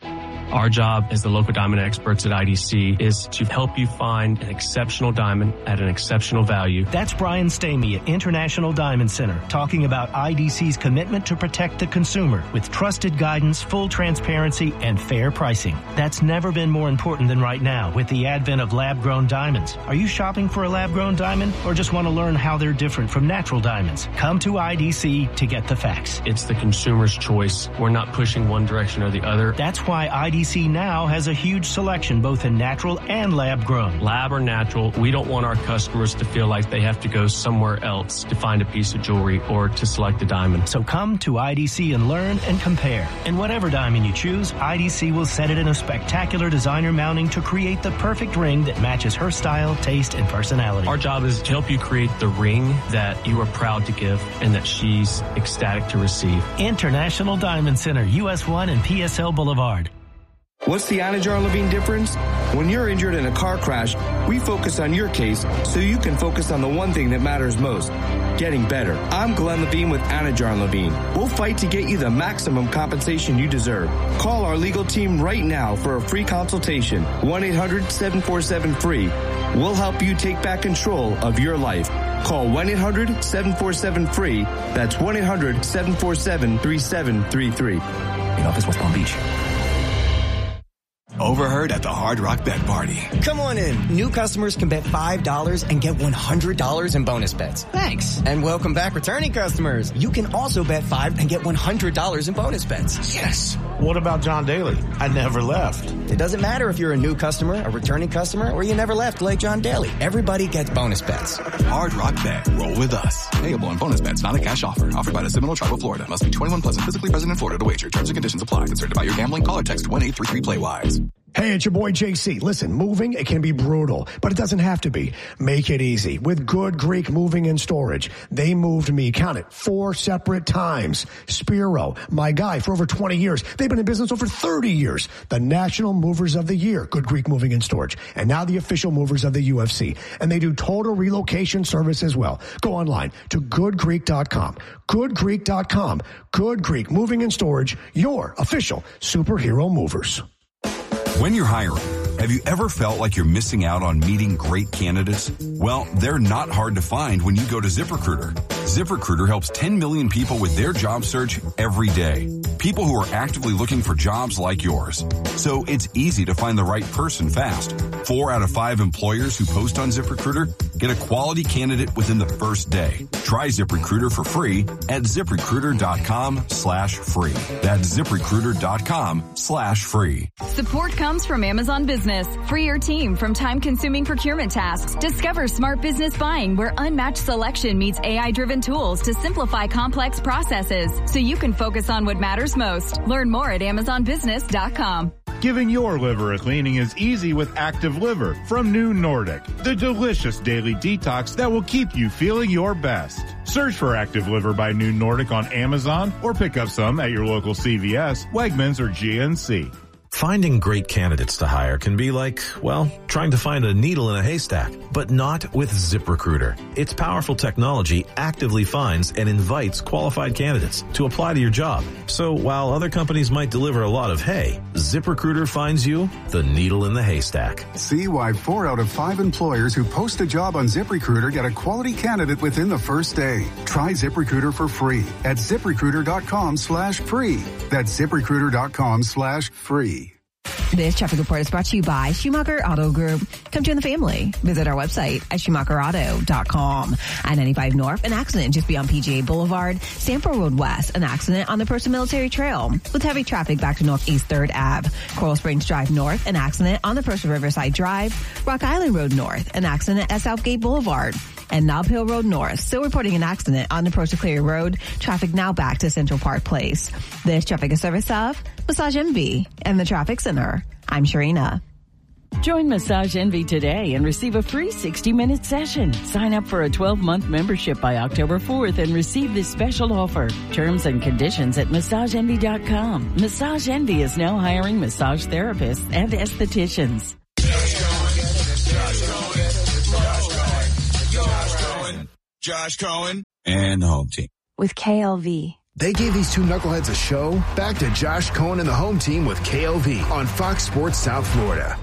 [SPEAKER 17] Our job as the local diamond experts at I D C is to help you find an exceptional diamond at an exceptional value.
[SPEAKER 21] That's Brian Stamey at International Diamond Center talking about I D C's commitment to protect the consumer with trusted guidance, full transparency, and fair pricing. That's never been more important than right now with the advent of lab-grown diamonds. Are you shopping for a lab-grown diamond or just want to learn how they're different from natural diamonds? Come to I D C to get the facts.
[SPEAKER 17] It's the consumer's choice. We're not pushing one direction or the other.
[SPEAKER 21] That's why I D C now has a huge selection both in natural and lab grown.
[SPEAKER 17] Lab or natural, we don't want our customers to feel like they have to go somewhere else to find a piece of jewelry or to select a diamond.
[SPEAKER 21] So come to I D C and learn and compare. And whatever diamond you choose, I D C will set it in a spectacular designer mounting to create the perfect ring that matches her style, taste, and personality.
[SPEAKER 17] Our job is to help you create the ring that you are proud to give and that she's ecstatic to receive.
[SPEAKER 21] International Diamond Center, U S one and P S L Boulevard.
[SPEAKER 24] What's the Anajar and Levine difference? When you're injured in a car crash, we focus on your case so you can focus on the one thing that matters most, getting better. I'm Glenn Levine with Anajar and Levine. We'll fight to get you the maximum compensation you deserve. Call our legal team right now for a free consultation, one eight hundred seven four seven free. We'll help you take back control of your life. Call one eight hundred seven four seven free. That's one eight hundred seven four seven three seven three three. In office, West Palm Beach.
[SPEAKER 25] Overheard at the Hard Rock Bet Party.
[SPEAKER 26] Come on in. New customers can bet five dollars and get one hundred dollars in bonus bets. Thanks. And welcome back returning customers. You can also bet five and get one hundred dollars in bonus bets.
[SPEAKER 25] Yes. What about John Daly? I never left.
[SPEAKER 26] It doesn't matter if you're a new customer, a returning customer, or you never left like John Daly. Everybody gets bonus bets.
[SPEAKER 25] Hard Rock Bet. Roll with us. Payable on bonus bets, not a cash offer. Offered by the Seminole Tribe of Florida. Must be twenty-one plus and physically present in Florida to wager. Terms and conditions apply. Concerned about your gambling? Call or text one eight three three play wise.
[SPEAKER 2] Hey, it's your boy J C. Listen, moving, it can be brutal, but it doesn't have to be. Make it easy with Good Greek Moving and Storage. They moved me, count it, four separate times. Spiro, my guy for over twenty years. They've been in business over thirty years. The National Movers of the Year, Good Greek Moving and Storage. And now the official movers of the U F C. And they do total relocation service as well. Go online to good greek dot com. good greek dot com. Good Greek Moving and Storage, your official superhero movers.
[SPEAKER 27] When you're hiring,
[SPEAKER 5] Have you ever felt like you're missing out on meeting great candidates? Well, they're not hard to find when you go to ZipRecruiter. ZipRecruiter helps ten million people with their job search every day. People who are actively looking for jobs like yours. So it's easy to find the right person fast. Four out of five employers who post on ZipRecruiter get a quality candidate within the first day. Try ZipRecruiter for free at ZipRecruiter.com slash free. That's ZipRecruiter.com slash free.
[SPEAKER 4] Support comes from Amazon Business. Free your team from time-consuming procurement tasks. Discover smart business buying where unmatched selection meets A I-driven tools to simplify complex processes so you can focus on what matters most. Learn more at Amazon Business dot com.
[SPEAKER 6] Giving your liver a cleaning is easy with Active Liver from New Nordic, the delicious daily detox that will keep you feeling your best. Search for Active Liver by New Nordic on Amazon or pick up some at your local C V S, Wegmans, or G N C.
[SPEAKER 7] Finding great candidates to hire can be like, well, trying to find a needle in a haystack, but not with ZipRecruiter. Its powerful technology actively finds and invites qualified candidates to apply to your job. So while other companies might deliver a lot of hay, ZipRecruiter finds you the needle in the haystack.
[SPEAKER 8] See why four out of five employers who post a job on ZipRecruiter get a quality candidate within the first day. Try ZipRecruiter for free at ZipRecruiter.com slash free. That's ZipRecruiter.com slash free.
[SPEAKER 9] This traffic report is brought to you by Schumacher Auto Group. Come join the family. Visit our website at Schumacher Auto dot com. I ninety-five North, an accident just beyond P G A Boulevard. Sanford Road West, an accident on the Person Military Trail. With heavy traffic back to Northeast third Avenue. Coral Springs Drive North, an accident on the Person Riverside Drive. Rock Island Road North, an accident at Southgate Boulevard. And Nob Hill Road North, still reporting an accident on the approach to Clear Road. Traffic now back to Central Park Place. This traffic is service of Massage Envy and the Traffic Center. I'm Sharina.
[SPEAKER 11] Join Massage Envy today and receive a free sixty-minute session. Sign up for a twelve-month membership by October fourth and receive this special offer. Terms and conditions at Massage Envy dot com. Massage Envy is now hiring massage therapists and estheticians.
[SPEAKER 23] Josh Cohen and the home team.
[SPEAKER 10] With K L V.
[SPEAKER 22] They gave these two knuckleheads a show. Back to Josh Cohen and the home team with K L V on Fox Sports South Florida.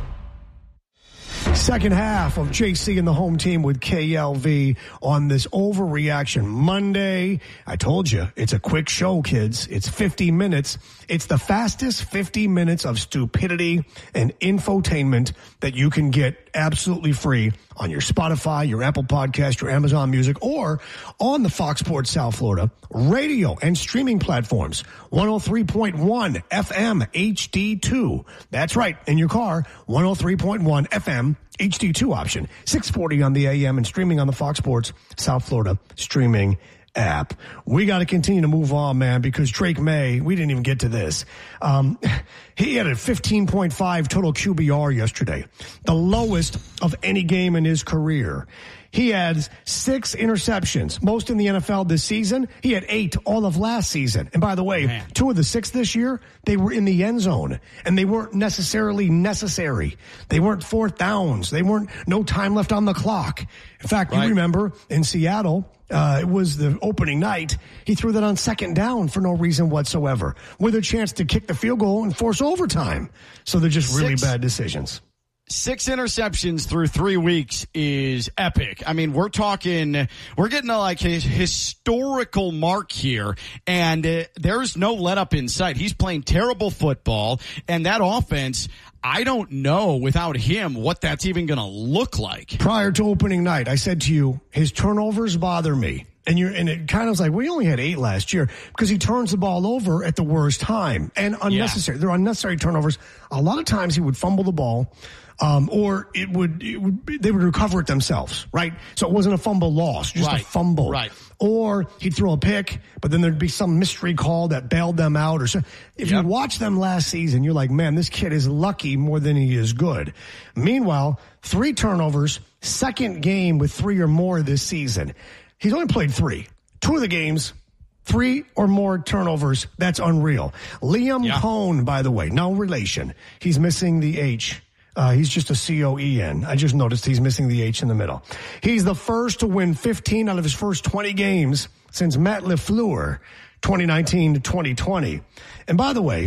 [SPEAKER 2] Second half of J C and the home team with K L V on this Overreaction Monday. I told you, it's a quick show, kids. It's fifty minutes. It's the fastest fifty minutes of stupidity and infotainment that you can get absolutely free on your Spotify, your Apple Podcast, your Amazon Music, or on the Fox Sports South Florida radio and streaming platforms. one oh three point one F M H D two. That's right, in your car, one oh three point one F M H D two option. six forty on the A M and streaming on the Fox Sports South Florida streaming app. We got to continue to move on, man, because Drake May, we didn't even get to this. Um, he had a fifteen point five total Q B R yesterday, the lowest of any game in his career. He had six interceptions, most in the N F L this season. He had eight all of last season. And by the way, Man. two of the six this year, they were in the end zone, and they weren't necessarily necessary. They weren't fourth downs. They weren't no time left on the clock. In fact, right. You remember in Seattle, uh, it was the opening night. He threw that on second down for no reason whatsoever, with a chance to kick the field goal and force overtime. So they're just really six. bad decisions.
[SPEAKER 3] Six interceptions through three weeks is epic. I mean, we're talking, we're getting a like a historical mark here, and uh, there's no let up in sight. He's playing terrible football, and that offense, I don't know without him what that's even going to look like.
[SPEAKER 2] Prior to opening night, I said to you, his turnovers bother me. And you're, and it kind of was like, we only had eight last year because he turns the ball over at the worst time and unnecessary. Yeah. They're unnecessary turnovers. A lot of times he would fumble the ball. Um, or it would, it would, they would recover it themselves, right? So it wasn't a fumble loss, just
[SPEAKER 3] right.
[SPEAKER 2] a fumble.
[SPEAKER 3] Right.
[SPEAKER 2] Or he'd throw a pick, but then there'd be some mystery call that bailed them out or so. If yep. you watch them last season, you're like, man, this kid is lucky more than he is good. Meanwhile, three turnovers, second game with three or more this season. He's only played three. Two of the games, three or more turnovers. That's unreal. Liam yeah. Cohn, by the way, no relation. He's missing the H. Uh, he's just a C O E N. I just noticed he's missing the H in the middle. He's the first to win fifteen out of his first twenty games since Matt LaFleur, twenty nineteen to twenty twenty. And by the way,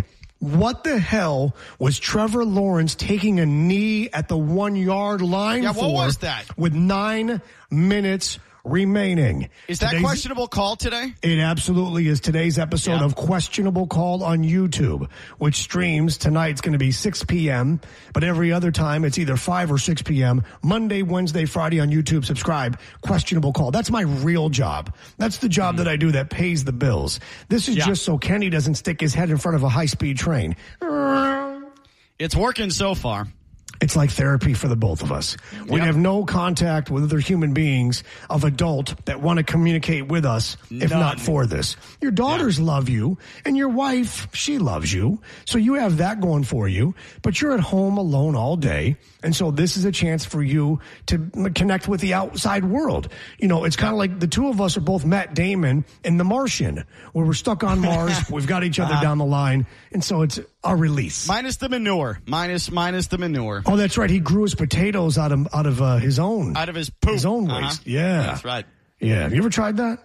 [SPEAKER 2] What the hell was Trevor Lawrence taking a knee at the one-yard line
[SPEAKER 3] yeah,
[SPEAKER 2] for?
[SPEAKER 3] What was that?
[SPEAKER 2] With nine minutes remaining.
[SPEAKER 3] Is that
[SPEAKER 2] Today's,
[SPEAKER 3] questionable call today?
[SPEAKER 2] It absolutely is. Today's episode
[SPEAKER 3] yeah.
[SPEAKER 2] of Questionable Call on YouTube, which streams tonight. It's going to be six p.m., but every other time it's either five or six p.m. Monday, Wednesday, Friday on YouTube. Subscribe. Questionable Call. That's my real job. That's the job mm. that I do that pays the bills. This is yeah. just so Kenny doesn't stick his head in front of a high-speed train.
[SPEAKER 3] It's working so far.
[SPEAKER 2] It's like therapy for the both of us. We
[SPEAKER 3] yep.
[SPEAKER 2] have no contact with other human beings of adult that want to communicate with us, if
[SPEAKER 3] None.
[SPEAKER 2] not for this. Your daughters yeah. love you, and your wife, she loves you. So you have that going for you, but you're at home alone all day. And so this is a chance for you to connect with the outside world. You know, it's kind of like the two of us are both Matt Damon in The Martian, where we're stuck on Mars. We've got each other uh, down the line. And so it's our release.
[SPEAKER 3] Minus the manure. Minus, minus the manure.
[SPEAKER 2] Oh, that's right. He grew his potatoes out of out of uh, his own.
[SPEAKER 3] Out of his poop.
[SPEAKER 2] His own
[SPEAKER 3] uh-huh.
[SPEAKER 2] waste. Yeah.
[SPEAKER 3] That's right.
[SPEAKER 2] Yeah. Have you ever tried that?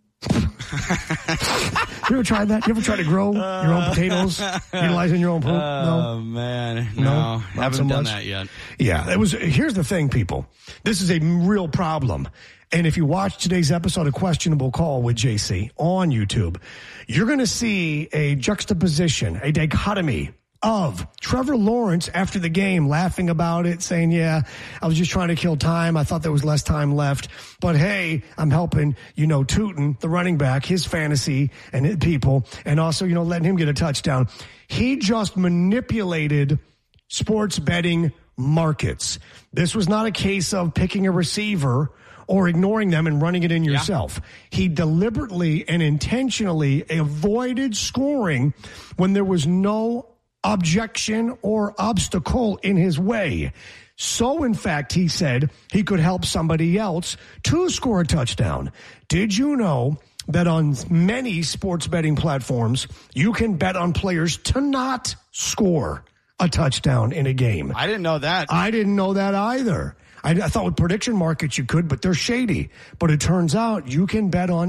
[SPEAKER 2] You ever tried that? You ever tried to grow uh, your own potatoes, utilizing your own poop?
[SPEAKER 3] Oh,
[SPEAKER 2] no,
[SPEAKER 3] man. No,
[SPEAKER 2] no
[SPEAKER 3] haven't
[SPEAKER 2] so
[SPEAKER 3] done
[SPEAKER 2] much.
[SPEAKER 3] that yet.
[SPEAKER 2] Yeah, it was. Here's the thing, people. This is a real problem. And if you watch today's episode of Questionable Call with J C on YouTube, you're going to see a juxtaposition, a dichotomy of Trevor Lawrence after the game laughing about it, saying, yeah, I was just trying to kill time. I thought there was less time left. But hey, I'm helping, you know, Tootin, the running back, his fantasy and his people, and also, you know, letting him get a touchdown. He just manipulated sports betting markets. This was not a case of picking a receiver or ignoring them and running it in yourself. Yeah. He deliberately and intentionally avoided scoring when there was no objection or obstacle in his way. So, in fact, he said he could help somebody else to score a touchdown. Did you know that on many sports betting platforms, you can bet on players to not score a touchdown in a game?
[SPEAKER 3] I didn't know that.
[SPEAKER 2] I didn't know that either. I, I thought with prediction markets you could, but they're shady. But it turns out you can bet on